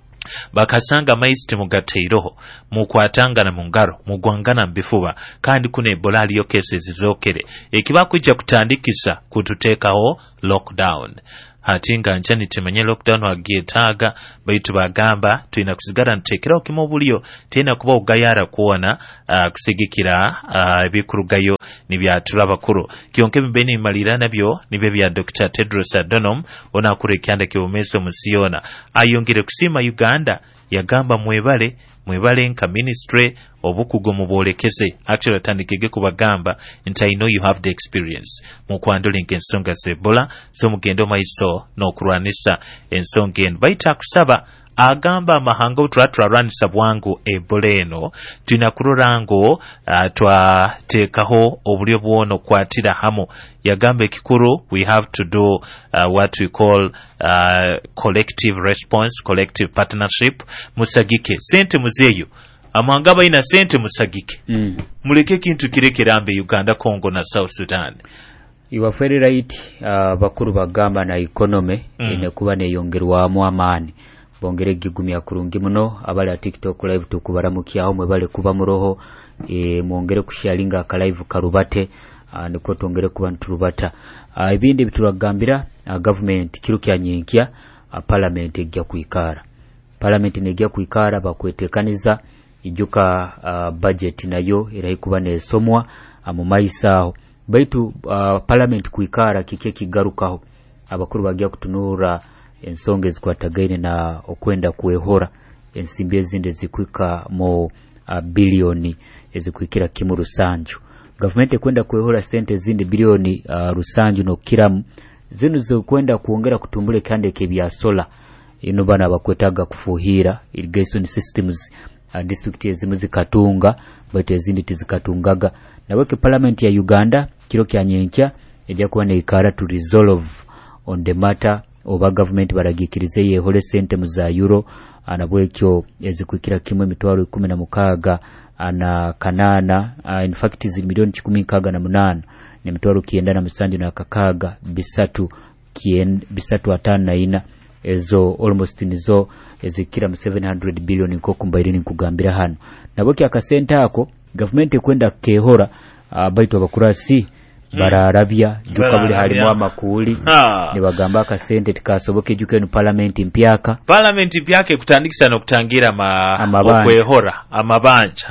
N: bakasanga maisiti mugateiroho mukwatangana mu ngaro mugwangana mbifuba kandi kuna Ebola aliyo cases zokere ekibakujja kutandikisa kututeekaho lockdown ati nga njani temenye lockdown wagietaga baitu bagamba tuina kusigara ntekeraho kimo bulio tena kuba ugayara kuona uh, kusigikira ebikurugayo uh, nibyatula bakuru kionke mbeni malira nabyo nibyo bya Doctor Tedros Adhanom ona kurekyanda kibumeso musiona ayongere kusima Uganda yagamba mwebale mwebale nka ministry obukugo mubolekeze actually tandikege kubagamba nti I know you have the experience mu kwandolinga ensonga z'Ebola so mugendo maiso n'okulwanisa ensonga eno baita kusaba agamba amahanga utratwaranisa bwangu Ebola eno tuna kurorango uh, twateekaho obulyo bwono kwatira hamo yagamba ekikuru we have to do uh, what we call uh, collective response collective partnership musagike sente muzeyo amahanga baina sente musagike mm. muleke kintu kirekerambe Uganda Congo na South Sudan
M: iwafere right uh, bakuru bagamba na economy mm. inekuba neyongerwamu amaani bongere gigumya kurungi muno abali a TikTok live tukubaramukiyaho mwe bale kuba muroho e mwongere kusharinga ka live karubate uh, niko tongere kuba nturubata uh, ibindi bituragambira uh, government kirukya nyinkya uh, parliament ejja kuikara parliament nejja kuikara bakwetekaniza ijuka uh, budget nayo irahikuba nesomwa uh, mu maisaho baitu uh, parliament kuikara kike kigarukaho abakuru bagiye kutunura ensonge zikwatagaine na okwenda kuehora ensimbi ezinde zikwika mo uh, bilioni ezikwikira kimu rusanju government kwenda kuehora sente zinde bilioni uh, rusanju no kiramu zinu zokwenda kuongera kutumbule kande kebya sola ino bana bakwetaga kufuhira irrigation systems uh, district ezimu zikatunga batu ezindi tizikatungaga naboke parliament ya Uganda kiro kya nyenkya ejja kuba ne ikara to resolve on the matter oba government baragikirize yehole sente mu za euro anabwekyo ezikwikira kimwe mitwaro kumi na mukaaga ana kanana uh, in fact zi milioni kumi kaga na munana ne mitwaro kienda na musanju na kakaga bisatu kien bisatu atano na ina ezo almost nizo ezikira mu seven hundred billion nko kumbairini kugambira hano nabwekyo akasenta ako government kwenda kehora uh, baitu abakurasi bararabya juka buli halimu amakuli ne bagamba akasente tikasoboke juke no parliament mpyaka
N: parliament mpyaka kutandikisa no kutangira ma okwehora amabanja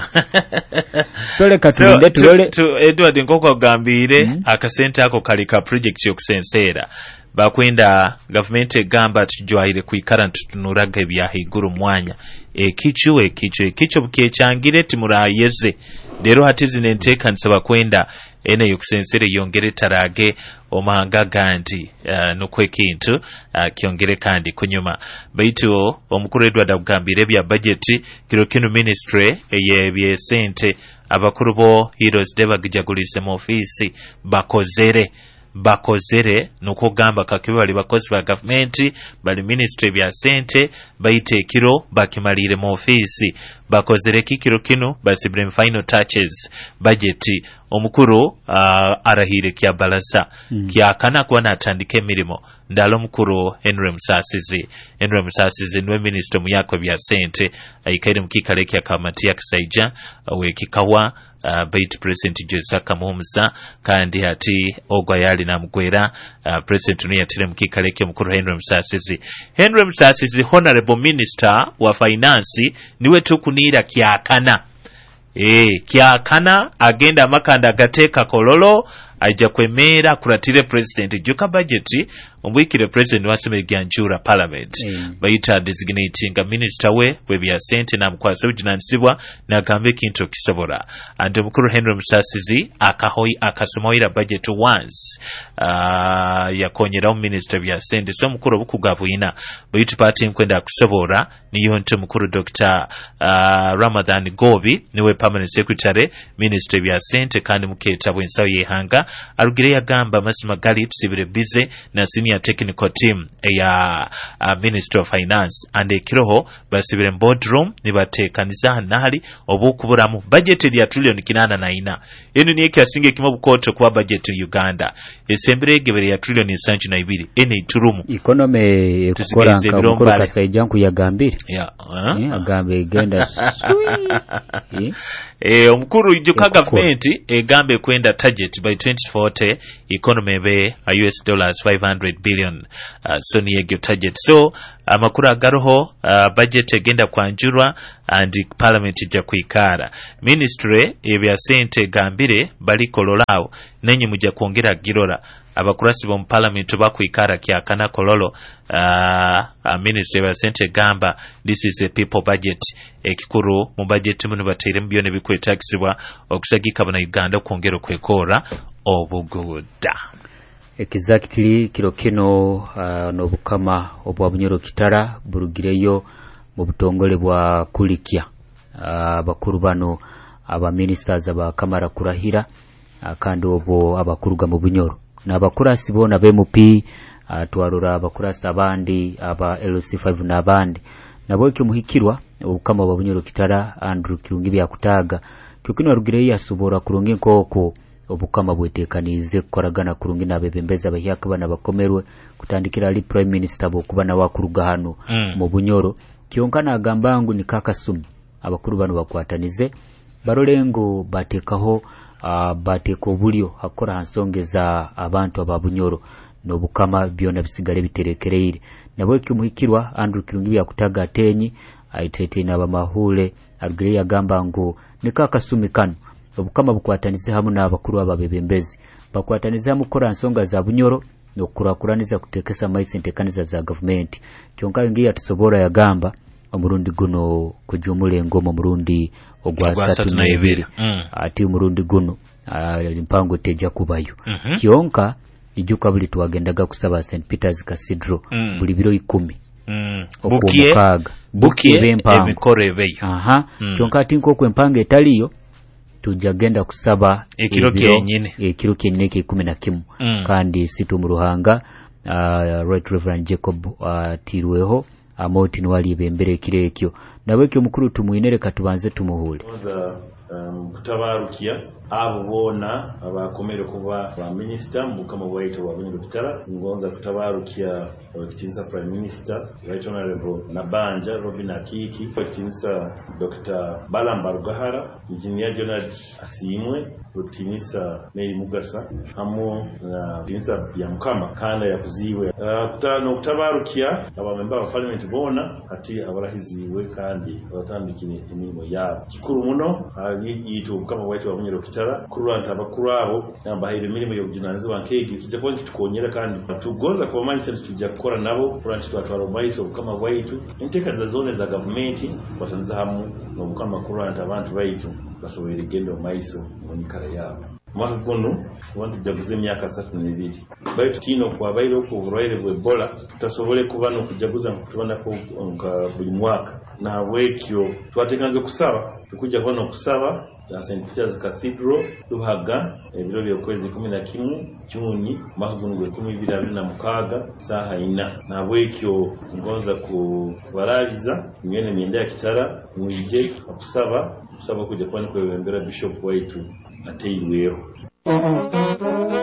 M: sole katulinde tulole
N: to Edward nkoko gambire mm -hmm. akasente ako kalika project yo kusensera bakwenda government egamba tujwaire kuikara ntutunuraga ebyahiguru mwanya ekichu ekichu ekichu bukyechangire timurayeze dero hatizi nenteka nsaba kwenda ene yokusensere yongere tarage omanga gandi uh, nokwekintu uh, kyongere kandi kunyuma baitu omukuru Edward agambire bya budget kiro kino ministry eye bye sente abakuru bo Heroes Day bagijagulise mu office bakozere bakozere nuko gamba kakibe bali bakozi ba government bali ministry bya sente baite kiro bakimalire mu office bakozere kikiro kino basibire final touches budget omukuru uh, arahire kya balasa mm. kya kana kwa natandike mirimo ndalo mukuru Henry Musasizi Henry Musasizi nwe minister mu yako bya sente ayikaire mukikale kya kamati ya kisaija we kikawa uh, bait president Joseph Kamumza kandi ati ogwa yali na mugwera uh, president ni yatire mukikale kya mukuru Henry Musasizi Henry Musasizi honorable minister wa finance niwe tukunira kya kana Eh, kya kana agenda makanda gateka kololo ajja kwemera kuratire president joka budget ombwikire president waseme gyanjura parliament mm. bayita designating minister we we bya sente na mkwasa ujinanisibwa na gambe kinto kisobora ande mukuru Henry Musasizi akahoi akasomoira budget once uh, yakonyera minister bya sente so mukuru bukugabwina bayita party nkwenda kusobora niyo nte mukuru Doctor uh, Ramadan Gobi niwe permanent secretary minister bya sente kandi muketa bwensawo yehanga arugire yagamba masima gali tusibire bize na senior technical team ya uh, Ministry of Finance and ekiroho basibire boardroom nibatekaniza nahali obukuburamu budget ya trillion kinana na ina eno ni ekyasinge kimo bukoto kwa budget Uganda esembere gebere ya trillion nsanju na ibiri ene iturumu
M: economy ekukora nka mukuru kasaijanku yagambire yeah uh? yeah, agambe genda
N: eh omukuru yuka government egambe kwenda target by twenty forty economy be U S dollars five hundred billion uh, so ni egyo target so amakuru agaroho uh, budget egenda kwanjurwa and parliament ija kuikara ministry ebya sente gambire bali kololao nenyi mujja kuongera girora abakurasi bo parliament bakuikara kyakana kololo uh, uh, ministry ebya sente gamba this is a people budget ekikuru mu budget muno batire mbyone bikwetagisibwa okusagika bana Uganda kuongera kwekora obugoda
M: exactly kilo kino uh, nobukama obwa bunyoro kitara burugireyo mu butongole bwa kulikya uh, bakuru bano aba ministers aba kamara kurahira uh, kandi obo abakuruga mu bunyoro nabakurasi bona B M P uh, twarura abakurasi abandi aba L C five nabandi nabo kimuhikirwa obukama obwa bunyoro kitara Andrew Kirungi byakutaga kukino rugireyo asubora kurunga nkoko obukama bwetekanize koragana kurungi nabebembeza abahyaka bana bakomerwe kutandikira ali prime minister bokubana wakuruga hano mm. mu bunyoro kionkana agambangu ni kakasumi abakuru bano bakwatanize barolengo batekaho uh, bateko bulyo hakora hansongeza abantu ababunyoro nobukama byona bisigale biterekereire nabwe kimuhikirwa Andrew Kirungi byakutaga atenyi aitete nabamahule arugire yagamba ngo ni kakasumi kano obukama bukwatanize hamu n'abakuru ababebembezi bakwatanize hamu kora nsonga za bunyoro nokurakuraniza kutekesa maisente kaniza za government kyonka ngiya tusobora yagamba omurundi guno kujumule ngoma murundi ogwa satu na ibiri mm. ati umurundi guno uh, mpango teja kubayo mm -hmm. kyonka ijuka buli tuwagendaga kusaba Saint Peter's Cathedral mm. buli biro ikumi
N: mm. bukie bukie emikore beyo
M: aha mm. kyonka tinko kwempanga etaliyo tujagenda kusaba
N: ekiro kyenyine
M: ekiro kyenyine ke kumi na kimwe mm. kandi situ mu ruhanga uh, Right Reverend Jacob uh, tirweho amoti nwali bembere kirekyo nabweke mukuru tumuinere katubanze tumuhule
B: um, kutabarukia abo bona abakomere kuba ba minister mukama waito wa bintu bitara ngonza kutabarukia kitinsa prime minister right honorable Nabanja Robin Akiki kitinsa Doctor Balamba Rugahara engineer Jonathan Asimwe kitinsa Mary Mugasa hamo na kitinsa ya mukama kanda ya kuziwe uh, kutano kutabarukia abamemba ba parliament bona ati abarahiziwe kandi batandikine imirimo yabo kikuru muno yito kama waito wa munyero kitara kuranta abakuru abo nambahire imirimo yo kujinanze bankege kijya kwa kitukonyera kandi tugoza kwa mindset tujya gukora nabo kuranta twatwara maiso kama waitu inteka za zone za government batanza hamu no kama kuranta abantu baitu basobera igendo maiso monikara yabo mwaka kuno wantu jaguze myaka satu n'ibiri baitu tino kwa bairo ku burwaire bwe Ebola tutasobole kubano kujaguza kutubana ko buli mwaka na wekyo twatekanze kusaba tukujja kubona kusaba ya Saint Peter's Cathedral duhaga ebiro byo kwezi kumi na kimwe Juni mwaka gwe kumi na bibiri na mukaga saha ina na wekyo ngoza kubaraliza nyene myenda ya kitara mwije kusaba kusaba kujja kubona ko bembera bishop waitu ateyweho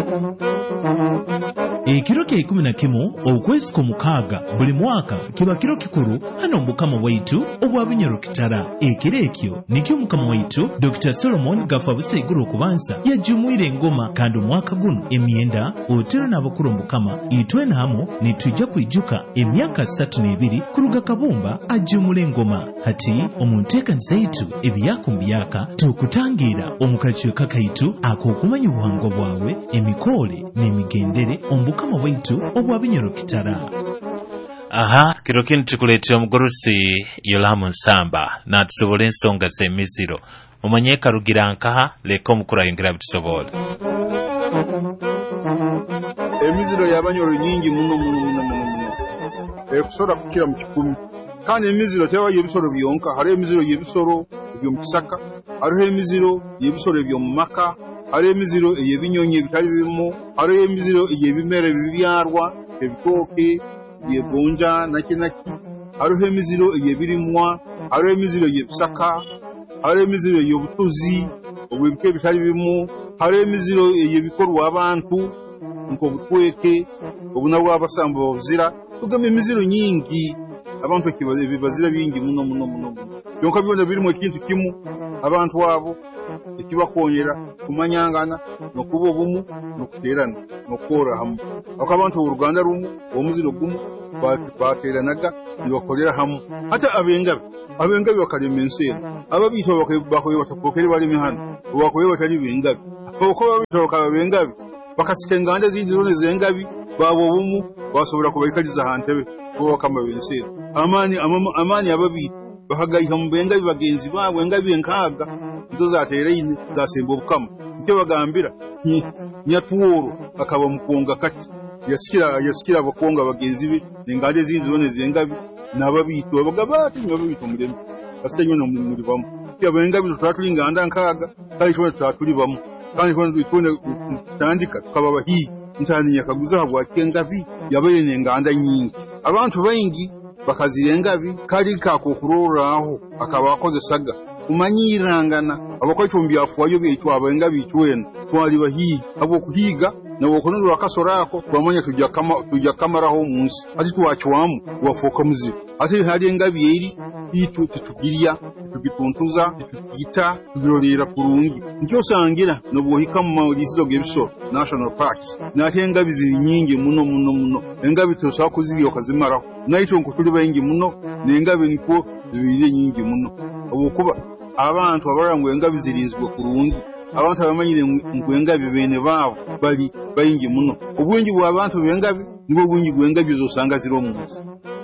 L: ekiro kya ikumi na kimu okwezi kw'omukaaga buli mwaka kiba kiro kikulu hano mukama waitu obwa Bunyoro Kitara. Ekiro ekyo nikyo mukama waitu Doctor Solomon Gafa Buseiguru okubanza yajumuire engoma kandi omwaka guno emyenda otero n'abakulu mukama itwena hamo nitujja kwijuka emyaka asatu n'ebiri kuruga kabumba ajumule engoma hati omunteekaniza yitu ebyaka mu byaka tukutangira omukacyo kakaitu akokumanya obuhangwa bwawe emikoole n'emigendere omukama waitu obwa Bunyoro Kitara.
N: Aha, kiro kino tukuleetera omugorosi Yolamu Nsamba n'atusobola ensonga z'emiziro. Omanye karugira nkaha leka omukulu ayongera bitusobola.
C: Emiziro y'Abanyoro nyingi muno muno muno muno. Ekusobola kukira mu kikumi. Kandi emiziro tewa y'ebisoro byonka, hariho emiziro y'ebisoro eby'omu kisaka, hariho emiziro y'ebisoro eby'omu maka, hariho emiziro ey'ebinyonyi ebitali bimu, hariho emiziro ey'ebimera ebibyarwa, ebitooke, eby'egonja nakinaki, hariho emiziro ey'ebirimwa, hariho emiziro y'ebisaka, hariho emiziro ey'obutuzi obw'ebika ebitali bimu, hariho emiziro ey'ebikorwa abantu nk'obutweke obunabwa abasamba babuzira. Tugamba emiziro nyingi abantu ekibazira bingi muno muno muno. Byonka byona birimu ekintu kimu abantu abo ekibakonyera kumanyangana nokuba obumu nokuterana nokora hamu. Akabantu uruganda rumu omuziro gumu bateranaga nibakolera hamu. Hata abengabe abengabe bakalema ensera ababito bakoye batapokere bali mihano bakoye batali bengabe abakoye babito bengabe bakasika enganda zindi zone zengabi babo obumu basobora kubayikaliza hantebe bo kama bensera. Amani amani ababi bahagayiha mu bengabi bagenzi babo engabi enkaga ndo zatereyine zasemba obukama ntyo bagambira nyatuworo akaba mukonga kati yasikira yasikira abakonga bagenzi be nengande zindi zone zengabi nababito bagabati nababito muleme asite nyono muri bamu kya bengabi tutatu inganda nkaga kandi twa tutatu bamu kandi twa twone tandika kababa hi ntani yakaguza habwa kengabi yabere nenganda nyingi abantu bayingi bakazirengabi kali kakokuroraho akabakoze saga kumanyirangana abakwachumbi afuayo byitwa abenga bitwena twali bahiga abo kuhiga nabo kunuru akasorako twamanya tujya kama tujya kamaraho umunsi ati twachwamu wafoka muziro ati hali engabi eri itu tutugiriya tugituntuza tutugita tugirorera kurungi ntyo sangira no bohika mu mawlisiro gebisoro national parks nati engabi ziri nyingi muno muno muno engabi tosaba kuziriyo kazimaraho naito nkutuli bayingi muno nengabi niko zibire nyingi muno obukuba abantu abarangwe engabi zirinzwe kurungi abantu abamanyire ngwengabi bene babo bali bayingi muno obungi bwa abantu bengabi nibo bungi bwengabi zosanga ziro munsi.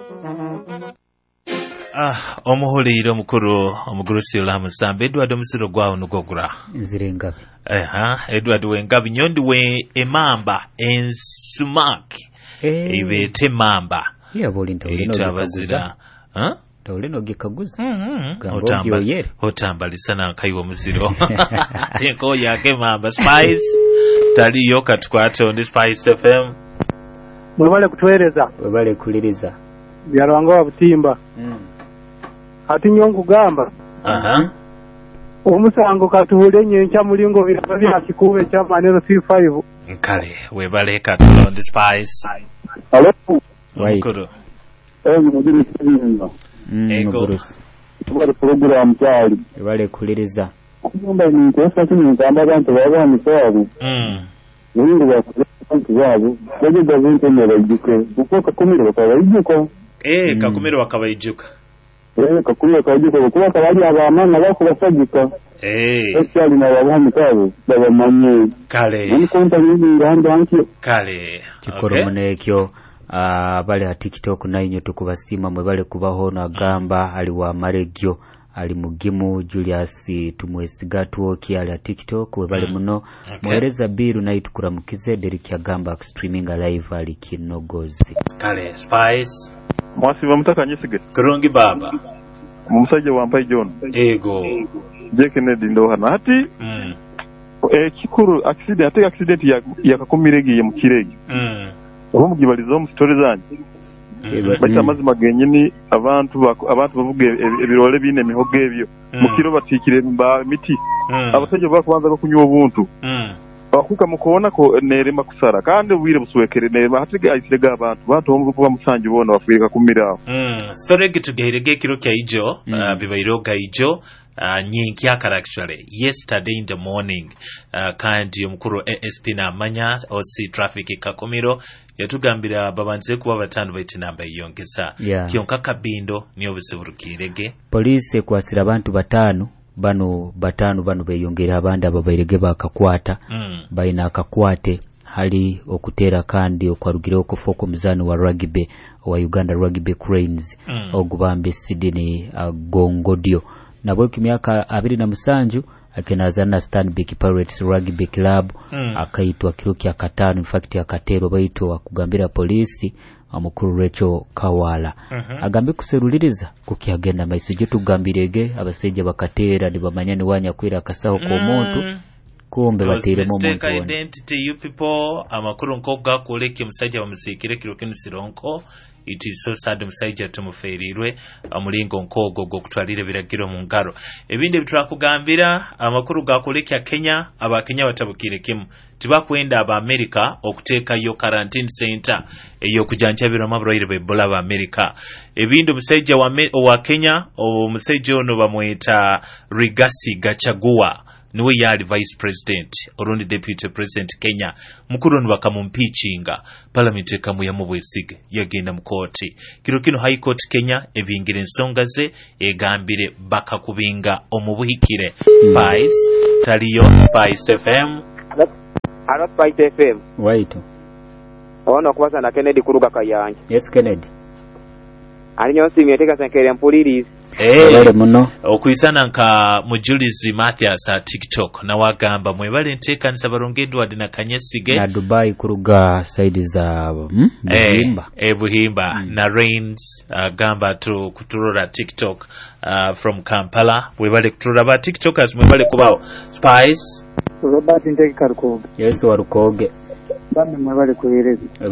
N: Ah, omuhuliro mukuru omugorosi Yolamu Nsamba Edward omusiro gwawo nugogura
M: zirengabi.
N: Aha, Edward wengabi nyondi we emamba ensumaki
M: eh
N: ibete mamba
M: ya bolinto
N: itabazira ha
M: tawuleno gikaguza
N: otamba otambali sana kaiwo musiro tenko yake mamba Spice taliyo katwato on Spice F M
D: mwebale kutwereza
M: mwebale kuliriza
D: byarwanga wabutimba mm. Ati nyongu gamba
N: aha
D: umusango katuhule nyencha mulingo biraba bya kikube cha manero C five
N: kale webale katwato on Spice
D: alo
N: mukuru
D: eh mudiri singa
N: ego
D: bari program cyali
M: bale kuliriza
D: nyumba ni kosa kini ngamba abantu baba mitwabo
N: mm
D: ningo bakubantu babo bage davinto merajuke uko kakumira bakabayijuko
N: eh kakumira bakabayijuka
D: eh kakumira bakabayijuka kuba kabali abamana bako basagika
N: eh
D: cyali na baba mitwabo baba manye
N: kale
D: nkonta ni ngamba anki
N: kale
M: kikoro munekyo Uh, bale ha TikTok nainyo tukubasima mwe bale kubaho na gamba ali wa maregyo ali mugimu Julius tumwesiga tuoki ali ha TikTok we bale muno okay. Mwereza biru na itukura mukize Derek ya gamba streaming live ali kinogozi
N: kale Spice
E: mwasiba mutaka nyisige
N: kurungi baba
E: mumusajja wampai John
N: ego
E: je Kennedy ndo hana hati
N: mm.
E: eh kikuru accident ate accident ya yakakumirege mu kirege
N: mm.
E: Omugibalizo mu story zanyi bacha mazima genyini abantu abantu bavuga ebirole bine mihogo ebyo mukiro batikire mba miti abasajja bakubanza ko kunywa obuntu bakuka mukubona ko nerema kusara kandi ubwire buswekere nerema hatiga isirega abantu bantu omvuga musanji bona bafirika kumira
N: mm storege tugeherege kiro kya ijo mm. uh, bibairoga ijo uh, nyinki akara actually yesterday in the morning uh, kandi omukuru A S P na amanya O C traffic kakomiro yatugambira babanze kuba batanu baite namba yongeza
M: yeah.
N: Kionka kabindo niyo busevurukirege
M: police kwasira abantu batanu bano batanu bano beyongera abandi ababairege bakakwata mm. baina akakwate hali okutera kandi okwarugire okufoko muzano wa rugby wa Uganda Rugby Cranes mm. ogubambe Sydney agongodio nabo kimyaka abiri na musanju akenazana Stanbic Pirates Rugby Club mm. akaitwa kiruki akatano in fact akatero baito akugambira polisi amukuru Recho Kawala uh-huh. agambe kuseruliriza kukiagenda maisije tugambirege abaseje bakatera nibamanyane wanya kwira akasaho ko muntu mm. kumbe batere mu muntu
N: identity you people amakuru nkoga koleke musajja bamusikire kirokeni sironko it is so sad musajja tumuferirwe amulingo nkogo go kutwalire biragiro mu ngaro ebinde bitrakugambira amakuru gakoleke Kenya abakenya batabukire kimu tibakwenda aba America okuteeka yo quarantine center eyo kujanja biroma broire bebola ba America ebinde musajja wa, wa Kenya omusajja ono bamweta Rigasi Gachagua niwe yali vice president orundi deputy president Kenya mukuru bakamumpeachinga parliament ekamu ya mubwesige yagenda mu court kiro kino high court Kenya ebingire ensonga ze egambire bakakubinga omubuhikire Spice taliyo Spice F M
G: Hello Spice F M
M: right
G: ono kubaza na Kennedy kuruga kayanja
M: yes Kennedy
G: alinyo simi yateka sankere mpulirizi
N: Eh muno okuyisana nka mujulizi Mathias a TikTok na wagamba mwebale nteka nsabarongedwa dina kanyesige
M: na Dubai kuruga side za mm, Buhimba
N: eh, eh Buhimba mm. na Rains uh, gamba tu kuturura TikTok uh, from Kampala mwebale kuturura ba TikTokers mwebale kubao Spice
H: Robert Nteki Karukoge
M: yes warukoge
H: bamwe mwebale kuhereza